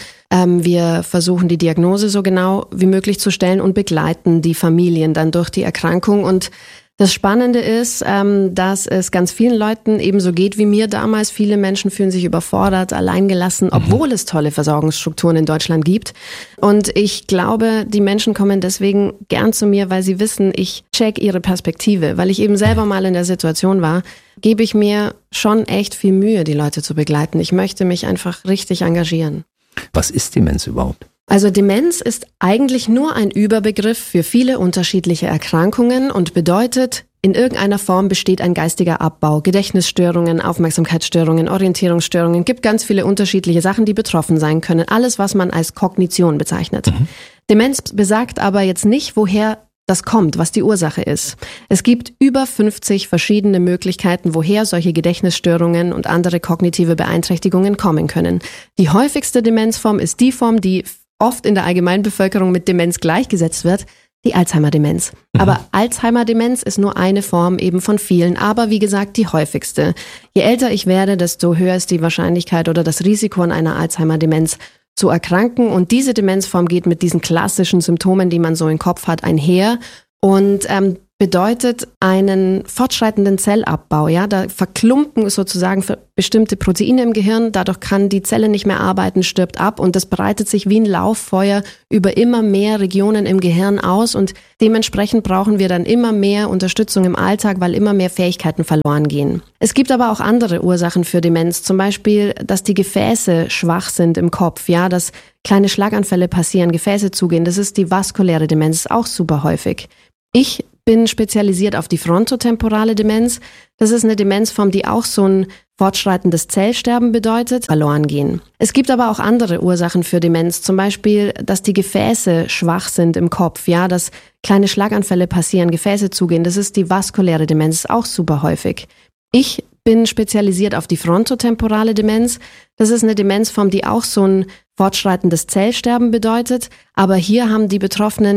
Wir versuchen die Diagnose so genau wie möglich zu stellen und begleiten die Familien dann durch die Erkrankung. Und das Spannende ist, dass es ganz vielen Leuten ebenso geht wie mir damals. Viele Menschen fühlen sich überfordert, alleingelassen, obwohl es tolle Versorgungsstrukturen in Deutschland gibt. Und ich glaube, die Menschen kommen deswegen gern zu mir, weil sie wissen, ich check ihre Perspektive. Weil ich eben selber mal in der Situation war, gebe ich mir schon echt viel Mühe, die Leute zu begleiten. Ich möchte mich einfach richtig engagieren. Was ist Demenz überhaupt? Also Demenz ist eigentlich nur ein Überbegriff für viele unterschiedliche Erkrankungen und bedeutet, in irgendeiner Form besteht ein geistiger Abbau, Gedächtnisstörungen, Aufmerksamkeitsstörungen, Orientierungsstörungen, gibt ganz viele unterschiedliche Sachen, die betroffen sein können. Alles, was man als Kognition bezeichnet. Demenz besagt aber jetzt nicht, woher das kommt, was die Ursache ist. Es gibt über 50 verschiedene Möglichkeiten, woher solche Gedächtnisstörungen und andere kognitive Beeinträchtigungen kommen können. Die häufigste Demenzform ist die Form, die oft in der Allgemeinbevölkerung mit Demenz gleichgesetzt wird, die Alzheimer-Demenz. Aber Alzheimer-Demenz ist nur eine Form eben von vielen, aber wie gesagt die häufigste. Je älter ich werde, desto höher ist die Wahrscheinlichkeit oder das Risiko an einer Alzheimer-Demenz zu erkranken. Und diese Demenzform geht mit diesen klassischen Symptomen, die man so im Kopf hat, einher und bedeutet einen fortschreitenden Zellabbau. Ja, da verklumpen sozusagen bestimmte Proteine im Gehirn, dadurch kann die Zelle nicht mehr arbeiten, stirbt ab und das breitet sich wie ein Lauffeuer über immer mehr Regionen im Gehirn aus und dementsprechend brauchen wir dann immer mehr Unterstützung im Alltag, weil immer mehr Fähigkeiten verloren gehen. Es gibt aber auch andere Ursachen für Demenz, zum Beispiel, dass die Gefäße schwach sind im Kopf, ja, dass kleine Schlaganfälle passieren, Gefäße zugehen, das ist die vaskuläre Demenz, auch super häufig. Ich bin spezialisiert auf die frontotemporale Demenz. Das ist eine Demenzform, die auch so ein fortschreitendes Zellsterben bedeutet, verloren gehen. Es gibt aber auch andere Ursachen für Demenz, zum Beispiel, dass die Gefäße schwach sind im Kopf, ja, dass kleine Schlaganfälle passieren, Gefäße zugehen. Das ist die vaskuläre Demenz, auch super häufig. Ich bin spezialisiert auf die frontotemporale Demenz. Das ist eine Demenzform, die auch so ein fortschreitendes Zellsterben bedeutet, aber hier haben die Betroffenen